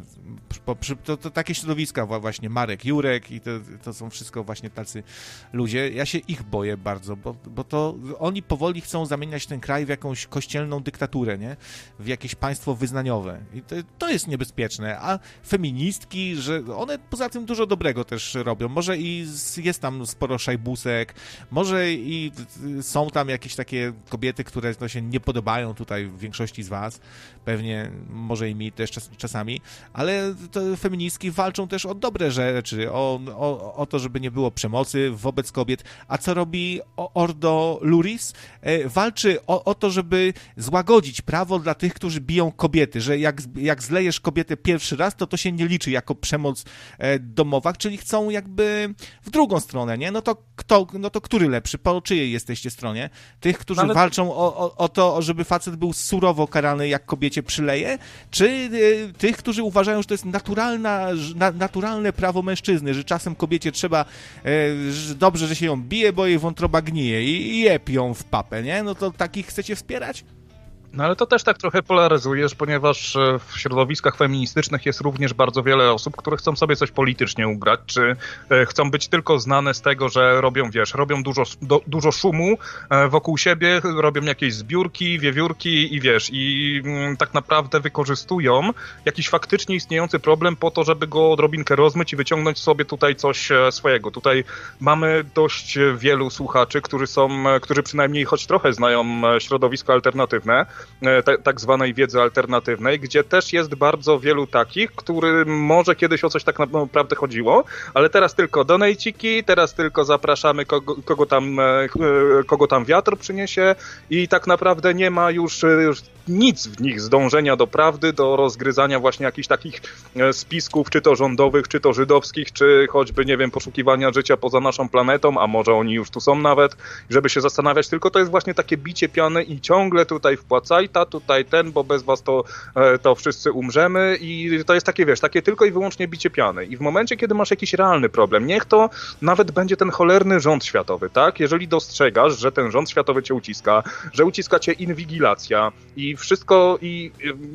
To, to takie środowiska właśnie, Marek, Jurek i to, to są wszystko właśnie tacy ludzie. Ja się ich boję bardzo, bo, bo to oni powoli chcą zamieniać ten kraj w jakąś kościelną dyktaturę, nie? W jakieś państwo wyznaniowe. I to, to jest niebezpieczne. A feministki, że one poza tym dużo dobrego też robią. Może i jest tam sporo szajbusek, może i są tam jakieś takie kobiety, które no, się nie podobają tutaj w większości z was. Pewnie, może i mi też czas, czasami, ale to feministki walczą też o dobre rzeczy, o, o, o to, żeby nie było przemocy wobec kobiet. A co robi Ordo Luris? E, walczy o, o to, żeby złagodzić prawo dla tych, którzy biją kobiety, że jak, jak zlejesz kobietę pierwszy raz, to to się nie liczy jako przemoc e, domowa, czyli chcą jakby w drugą stronę, nie? No to kto, no to który lepszy? Po czyjej jesteście stronie? Tych, którzy Ale... walczą o, o, o to, żeby facet był surowo karany, jak kobiecie przyleje, czy e, tych, którzy uważają, że to jest naturalna, na, naturalne prawo mężczyzny, że czasem kobiecie trzeba e, że dobrze, że się ją bije, bo jej wątroba gnije i, i jeb ją w papę, nie? No to takich chcecie wspierać? No ale to też tak trochę polaryzujesz, ponieważ w środowiskach feministycznych jest również bardzo wiele osób, które chcą sobie coś politycznie ugrać, czy chcą być tylko znane z tego, że robią, wiesz, robią dużo, do, dużo szumu wokół siebie, robią jakieś zbiórki, wiewiórki i wiesz, i tak naprawdę wykorzystują jakiś faktycznie istniejący problem po to, żeby go odrobinkę rozmyć i wyciągnąć sobie tutaj coś swojego. Tutaj mamy dość wielu słuchaczy, którzy są, którzy przynajmniej choć trochę znają środowisko alternatywne, tak zwanej wiedzy alternatywnej, gdzie też jest bardzo wielu takich, którym może kiedyś o coś tak naprawdę chodziło, ale teraz tylko donejciki, teraz tylko zapraszamy kogo, kogo, tam, kogo tam wiatr przyniesie i tak naprawdę nie ma już, już nic w nich z dążenia do prawdy, do rozgryzania właśnie jakichś takich spisków, czy to rządowych, czy to żydowskich, czy choćby, nie wiem, poszukiwania życia poza naszą planetą, a może oni już tu są nawet, żeby się zastanawiać, tylko to jest właśnie takie bicie piany i ciągle tutaj wpłacaj, ta, tutaj ten, bo bez was to, to wszyscy umrzemy i to jest takie, wiesz, takie tylko i wyłącznie bicie piany. I w momencie, kiedy masz jakiś realny problem, niech to nawet będzie ten cholerny rząd światowy, tak? Jeżeli dostrzegasz, że ten rząd światowy cię uciska, że uciska cię inwigilacja i wszystko i...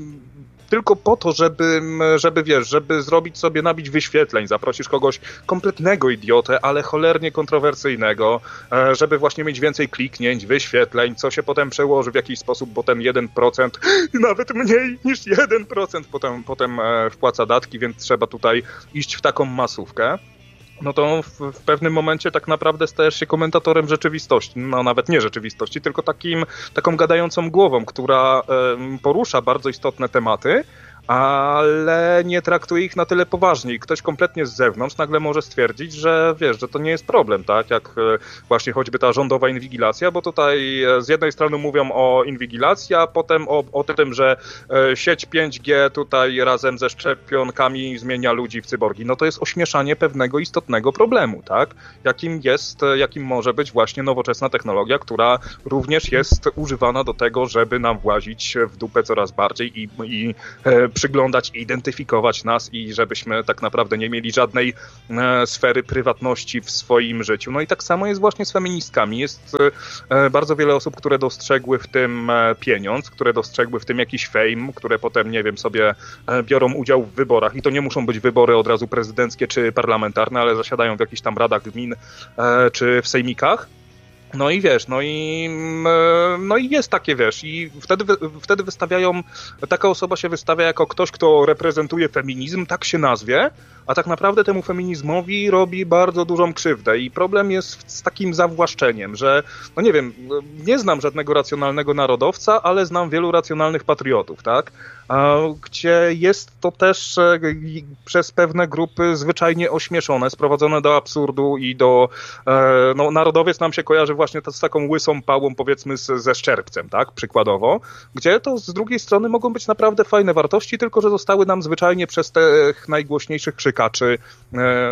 tylko po to, żeby, żeby, wiesz, żeby zrobić sobie, nabić wyświetleń, zaprosisz kogoś kompletnego idiotę, ale cholernie kontrowersyjnego, żeby właśnie mieć więcej kliknięć, wyświetleń, co się potem przełoży w jakiś sposób, bo ten jeden procent, nawet mniej niż jeden procent potem, potem wpłaca datki, więc trzeba tutaj iść w taką masówkę. No to w, w pewnym momencie tak naprawdę stajesz się komentatorem rzeczywistości, no nawet nie rzeczywistości, tylko takim, taką gadającą głową, która e, porusza bardzo istotne tematy, ale nie traktuje ich na tyle poważnie i ktoś kompletnie z zewnątrz nagle może stwierdzić, że wiesz, że to nie jest problem, tak, jak właśnie choćby ta rządowa inwigilacja, bo tutaj z jednej strony mówią o inwigilacji, a potem o, o tym, że sieć pięć G tutaj razem ze szczepionkami zmienia ludzi w cyborgi. No to jest ośmieszanie pewnego istotnego problemu, tak, jakim jest, jakim może być właśnie nowoczesna technologia, która również jest używana do tego, żeby nam włazić w dupę coraz bardziej i, i e, przyglądać i identyfikować nas i żebyśmy tak naprawdę nie mieli żadnej e, sfery prywatności w swoim życiu. No i tak samo jest właśnie z feministkami. Jest e, bardzo wiele osób, które dostrzegły w tym e, pieniądz, które dostrzegły w tym jakiś fame, które potem, nie wiem, sobie e, biorą udział w wyborach i to nie muszą być wybory od razu prezydenckie czy parlamentarne, ale zasiadają w jakichś tam radach gmin e, czy w sejmikach. No i wiesz, no i, no i jest takie, wiesz, i wtedy, wtedy wystawiają, taka osoba się wystawia jako ktoś, kto reprezentuje feminizm, tak się nazwie, a tak naprawdę temu feminizmowi robi bardzo dużą krzywdę i problem jest z takim zawłaszczeniem, że, no nie wiem, nie znam żadnego racjonalnego narodowca, ale znam wielu racjonalnych patriotów, tak, gdzie jest to też przez pewne grupy zwyczajnie ośmieszone, sprowadzone do absurdu i do, no narodowiec nam się kojarzy właśnie z taką łysą pałą, powiedzmy, z, ze szczerbcem, tak, przykładowo, gdzie to z drugiej strony mogą być naprawdę fajne wartości, tylko że zostały nam zwyczajnie przez tych najgłośniejszych krzykaczy e,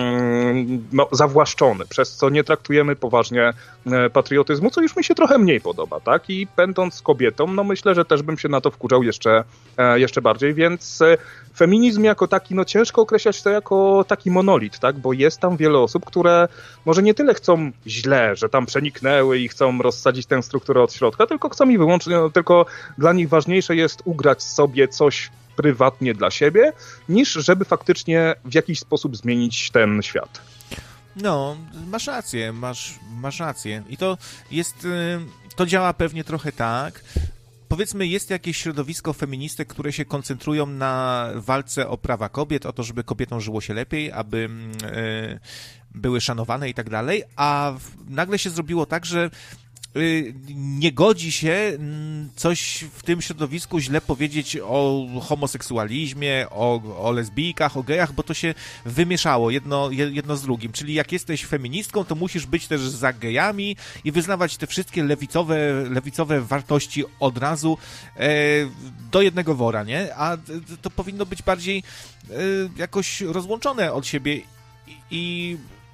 um, no, zawłaszczone, przez co nie traktujemy poważnie e, patriotyzmu, co już mi się trochę mniej podoba, tak, i będąc kobietą, no myślę, że też bym się na to wkurzał jeszcze, e, jeszcze bardziej, więc e, feminizm jako taki, no ciężko określać to jako taki monolit, tak, bo jest tam wiele osób, które może nie tyle chcą źle, że tam przeniknęły i chcą rozsadzić tę strukturę od środka, tylko chcą i wyłącznie, no, tylko dla nich ważniejsze jest ugrać sobie coś prywatnie dla siebie, niż żeby faktycznie w jakiś sposób zmienić ten świat. No, masz rację, masz, masz rację. I to jest, to działa pewnie trochę tak, powiedzmy, jest jakieś środowisko feministek, które się koncentrują na walce o prawa kobiet, o to, żeby kobietom żyło się lepiej, aby e, były szanowane i tak dalej, a w, nagle się zrobiło tak, że y, nie godzi się coś w tym środowisku źle powiedzieć o homoseksualizmie, o, o lesbijkach, o gejach, bo to się wymieszało jedno, jedno z drugim. Czyli jak jesteś feministką, to musisz być też za gejami i wyznawać te wszystkie lewicowe, lewicowe wartości od razu e, do jednego wora, nie? A to powinno być bardziej e, jakoś rozłączone od siebie i, i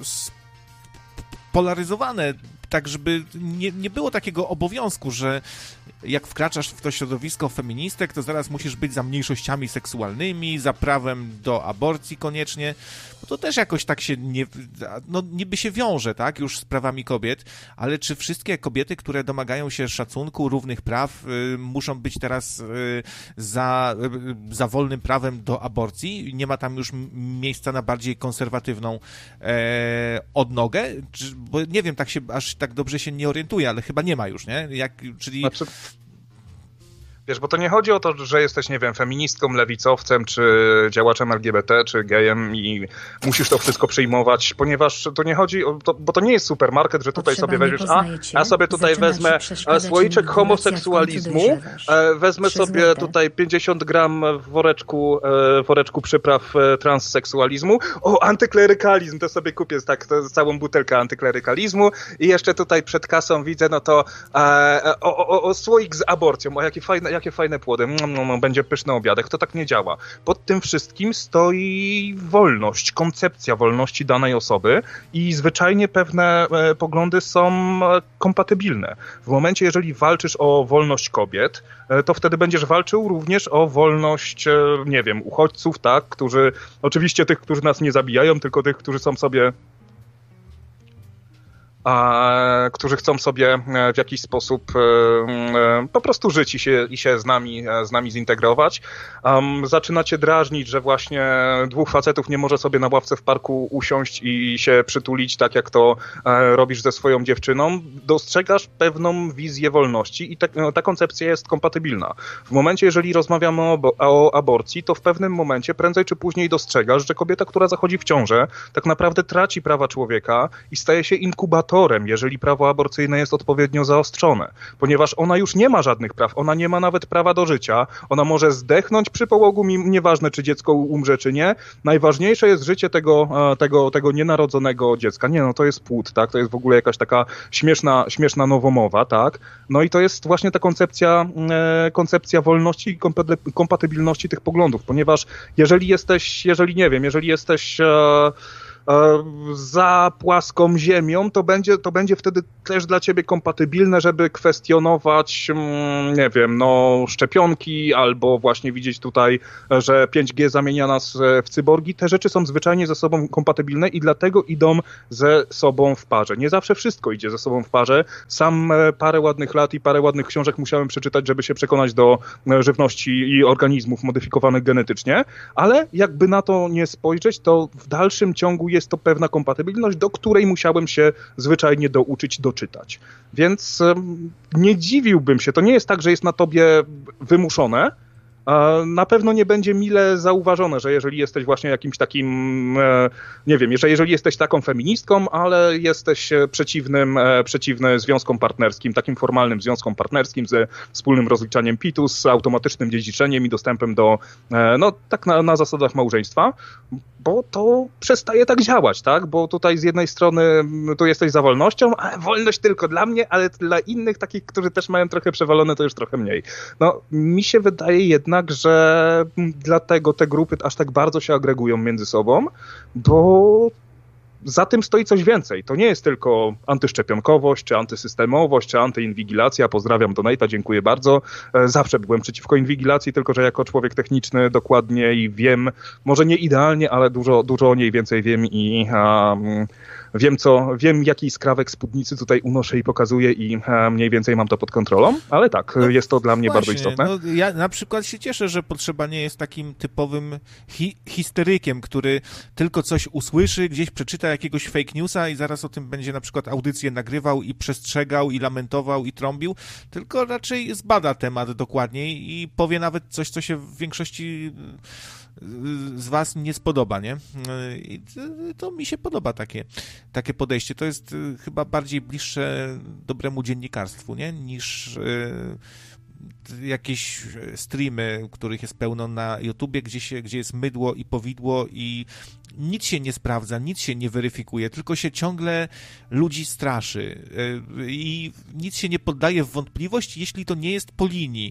polaryzowane, tak żeby nie, nie było takiego obowiązku, że jak wkraczasz w to środowisko feministek, to zaraz musisz być za mniejszościami seksualnymi, za prawem do aborcji koniecznie, bo to też jakoś tak się nie, no niby się wiąże, tak, już z prawami kobiet, ale czy wszystkie kobiety, które domagają się szacunku, równych praw, y, muszą być teraz y, za, y, za wolnym prawem do aborcji? Nie ma tam już miejsca na bardziej konserwatywną e, odnogę? Czy, bo nie wiem, tak się aż tak dobrze się nie orientuję, ale chyba nie ma już, nie? Jak, czyli... Znaczy... Wiesz, bo to nie chodzi o to, że jesteś, nie wiem, feministką, lewicowcem, czy działaczem L G B T, czy gejem i musisz to wszystko przyjmować, ponieważ to nie chodzi o to, bo to nie jest supermarket, że tutaj Potrzeba sobie weźmiesz, a ja sobie tutaj wezmę słoiczek homoseksualizmu, wezmę sobie złote. tutaj pięćdziesiąt gram w woreczku, w woreczku przypraw transseksualizmu, o, antyklerykalizm, to sobie kupię tak to całą butelkę antyklerykalizmu i jeszcze tutaj przed kasą widzę, no to o, o, o słoik z aborcją, o jakie fajne jakie fajne płody, no, no, będzie pyszny obiadek, to tak nie działa. Pod tym wszystkim stoi wolność, koncepcja wolności danej osoby i zwyczajnie pewne e, poglądy są e, kompatybilne. W momencie, jeżeli walczysz o wolność kobiet, e, to wtedy będziesz walczył również o wolność, e, nie wiem, uchodźców, tak, którzy, oczywiście tych, którzy nas nie zabijają, tylko tych, którzy są sobie A, którzy chcą sobie w jakiś sposób e, po prostu żyć i się, i się z nami, z nami zintegrować. Um, zaczynacie drażnić, że właśnie dwóch facetów nie może sobie na ławce w parku usiąść i się przytulić, tak jak to e, robisz ze swoją dziewczyną. Dostrzegasz pewną wizję wolności i te, ta koncepcja jest kompatybilna. W momencie, jeżeli rozmawiamy o, o aborcji, to w pewnym momencie prędzej czy później dostrzegasz, że kobieta, która zachodzi w ciążę, tak naprawdę traci prawa człowieka i staje się inkubatorem wieczorem, jeżeli prawo aborcyjne jest odpowiednio zaostrzone, ponieważ ona już nie ma żadnych praw, ona nie ma nawet prawa do życia, ona może zdechnąć przy połogu, nieważne czy dziecko umrze czy nie, najważniejsze jest życie tego, tego, tego nienarodzonego dziecka. Nie, no to jest płód, tak, to jest w ogóle jakaś taka śmieszna, śmieszna nowomowa, tak, no i to jest właśnie ta koncepcja, koncepcja wolności i kompatybilności tych poglądów, ponieważ jeżeli jesteś, jeżeli nie wiem, jeżeli jesteś za płaską ziemią, to będzie, to będzie wtedy też dla ciebie kompatybilne, żeby kwestionować, nie wiem, no szczepionki albo właśnie widzieć tutaj, że pięć G zamienia nas w cyborgi. Te rzeczy są zwyczajnie ze sobą kompatybilne i dlatego idą ze sobą w parze. Nie zawsze wszystko idzie ze sobą w parze. Sam parę ładnych lat i parę ładnych książek musiałem przeczytać, żeby się przekonać do żywności i organizmów modyfikowanych genetycznie, ale jakby na to nie spojrzeć, to w dalszym ciągu jest to pewna kompatybilność, do której musiałem się zwyczajnie douczyć, doczytać. Więc nie dziwiłbym się. To nie jest tak, że jest na tobie wymuszone. Na pewno nie będzie mile zauważone, że jeżeli jesteś właśnie jakimś takim, nie wiem, jeżeli, jeżeli jesteś taką feministką, ale jesteś przeciwnym, przeciwny związkom partnerskim, takim formalnym związkom partnerskim ze wspólnym rozliczaniem P I T-u, z automatycznym dziedziczeniem i dostępem do, no tak na, na zasadach małżeństwa, bo to przestaje tak działać, tak? Bo tutaj z jednej strony tu jesteś za wolnością, ale wolność tylko dla mnie, ale dla innych takich, którzy też mają trochę przewalone, to już trochę mniej. No, mi się wydaje jednak, że dlatego te grupy aż tak bardzo się agregują między sobą, bo za tym stoi coś więcej. To nie jest tylko antyszczepionkowość, czy antysystemowość, czy antyinwigilacja. Pozdrawiam Donate'a, dziękuję bardzo. Zawsze byłem przeciwko inwigilacji, tylko że jako człowiek techniczny dokładnie i wiem, może nie idealnie, ale dużo, dużo o niej więcej wiem i um, wiem, co, wiem, jaki skrawek spódnicy tutaj unoszę i pokazuję i um, mniej więcej mam to pod kontrolą, ale tak, no, jest to dla mnie właśnie, bardzo istotne. No, ja na przykład się cieszę, że Potrzeba nie jest takim typowym hi- histerykiem, który tylko coś usłyszy, gdzieś przeczyta jakiegoś fake newsa i zaraz o tym będzie na przykład audycję nagrywał i przestrzegał i lamentował i trąbił, tylko raczej zbada temat dokładniej i powie nawet coś, co się w większości z was nie spodoba, nie? I to mi się podoba takie, takie podejście. To jest chyba bardziej bliższe dobremu dziennikarstwu, nie? Niż jakieś streamy, których jest pełno na YouTubie, gdzie, się, gdzie jest mydło i powidło i nic się nie sprawdza, nic się nie weryfikuje, tylko się ciągle ludzi straszy i nic się nie poddaje w wątpliwość, jeśli to nie jest po linii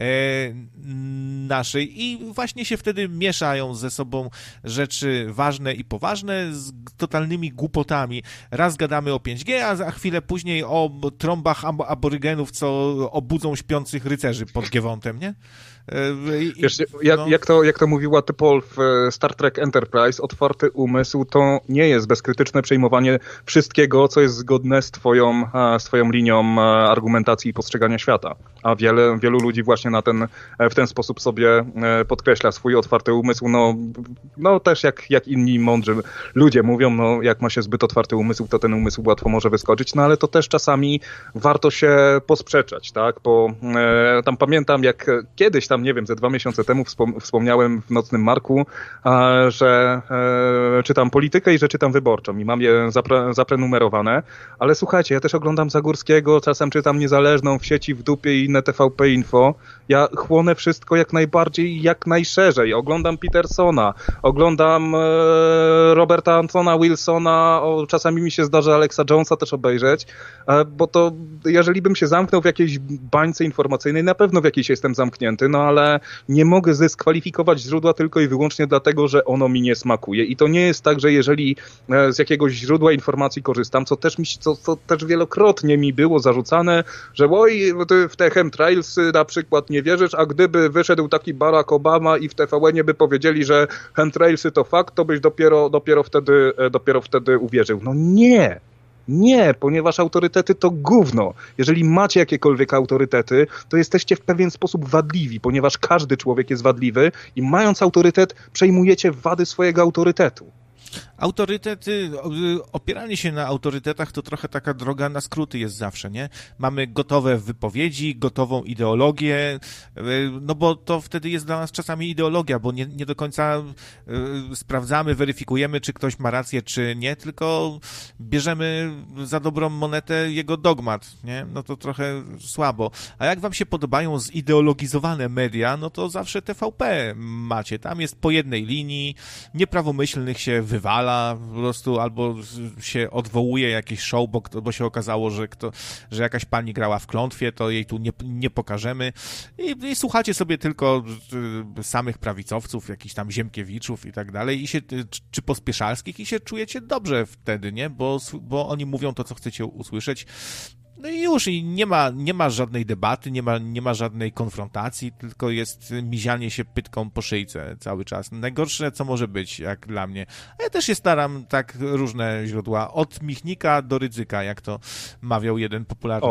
naszej i właśnie się wtedy mieszają ze sobą rzeczy ważne i poważne z totalnymi głupotami. Raz gadamy o pięć G, a za chwilę później o trąbach aborygenów, co obudzą śpiących rycerzy pod Giewontem, nie? I, Wiesz, jak, no. jak, to, jak to mówiła Typol w Star Trek Enterprise, otwarty umysł to nie jest bezkrytyczne przejmowanie wszystkiego, co jest zgodne z twoją, z twoją linią argumentacji i postrzegania świata. A wiele, wielu ludzi właśnie na ten, w ten sposób sobie podkreśla swój otwarty umysł. No, no też jak, jak inni mądrzy ludzie mówią, no jak ma się zbyt otwarty umysł, to ten umysł łatwo może wyskoczyć, no ale to też czasami warto się posprzeczać, tak? Bo e, tam pamiętam, jak kiedyś tam, nie wiem, ze dwa miesiące temu wspom- wspomniałem w Nocnym Marku, a, że e, czytam politykę i że czytam wyborczą i mam je zapre- zaprenumerowane, ale słuchajcie, ja też oglądam Zagórskiego, czasem czytam Niezależną w sieci, w dupie i inne T V P Info. Ja chłonę wszystko jak najbardziej, jak najszerzej. Oglądam Petersona, oglądam e, Roberta Antona Wilsona, o, czasami mi się zdarza Alexa Jonesa też obejrzeć, e, bo to jeżeli bym się zamknął w jakiejś bańce informacyjnej, na pewno w jakiejś jestem zamknięty, no ale nie mogę zdyskwalifikować źródła tylko i wyłącznie dlatego, że ono mi nie smakuje. I to nie jest tak, że jeżeli z jakiegoś źródła informacji korzystam, co też, mi, co, co też wielokrotnie mi było zarzucane, że oj, ty w te chemtrailsy na przykład nie wierzysz, a gdyby wyszedł taki Barack Obama i w T V N by powiedzieli, że chemtrailsy to fakt, to byś dopiero, dopiero, wtedy, dopiero wtedy uwierzył. No nie! Nie, ponieważ autorytety to gówno. Jeżeli macie jakiekolwiek autorytety, to jesteście w pewien sposób wadliwi, ponieważ każdy człowiek jest wadliwy i mając autorytet, przejmujecie wady swojego autorytetu. autorytety, opieranie się na autorytetach to trochę taka droga na skróty jest zawsze, nie? Mamy gotowe wypowiedzi, gotową ideologię, no bo to wtedy jest dla nas czasami ideologia, bo nie, nie do końca y, sprawdzamy, weryfikujemy, czy ktoś ma rację, czy nie, tylko bierzemy za dobrą monetę jego dogmat, nie? No to trochę słabo. A jak wam się podobają zideologizowane media, no to zawsze T V P macie. Tam jest po jednej linii, nieprawomyślnych się wywala po prostu, albo się odwołuje jakieś show, bo, bo się okazało, że, kto, że jakaś pani grała w klątwie, to jej tu nie, nie pokażemy. I, I słuchacie sobie tylko samych prawicowców, jakichś tam Ziemkiewiczów i tak dalej, i się, czy Pospieszalskich, i się czujecie dobrze wtedy, nie? Bo, bo oni mówią to, co chcecie usłyszeć. No i już, i nie ma, nie ma żadnej debaty, nie ma, nie ma żadnej konfrontacji, tylko jest mizianie się pytką po szyjce cały czas. Najgorsze, co może być, jak dla mnie. A ja też się staram, tak, różne źródła, od Michnika do Rydzyka, jak to mawiał jeden popularny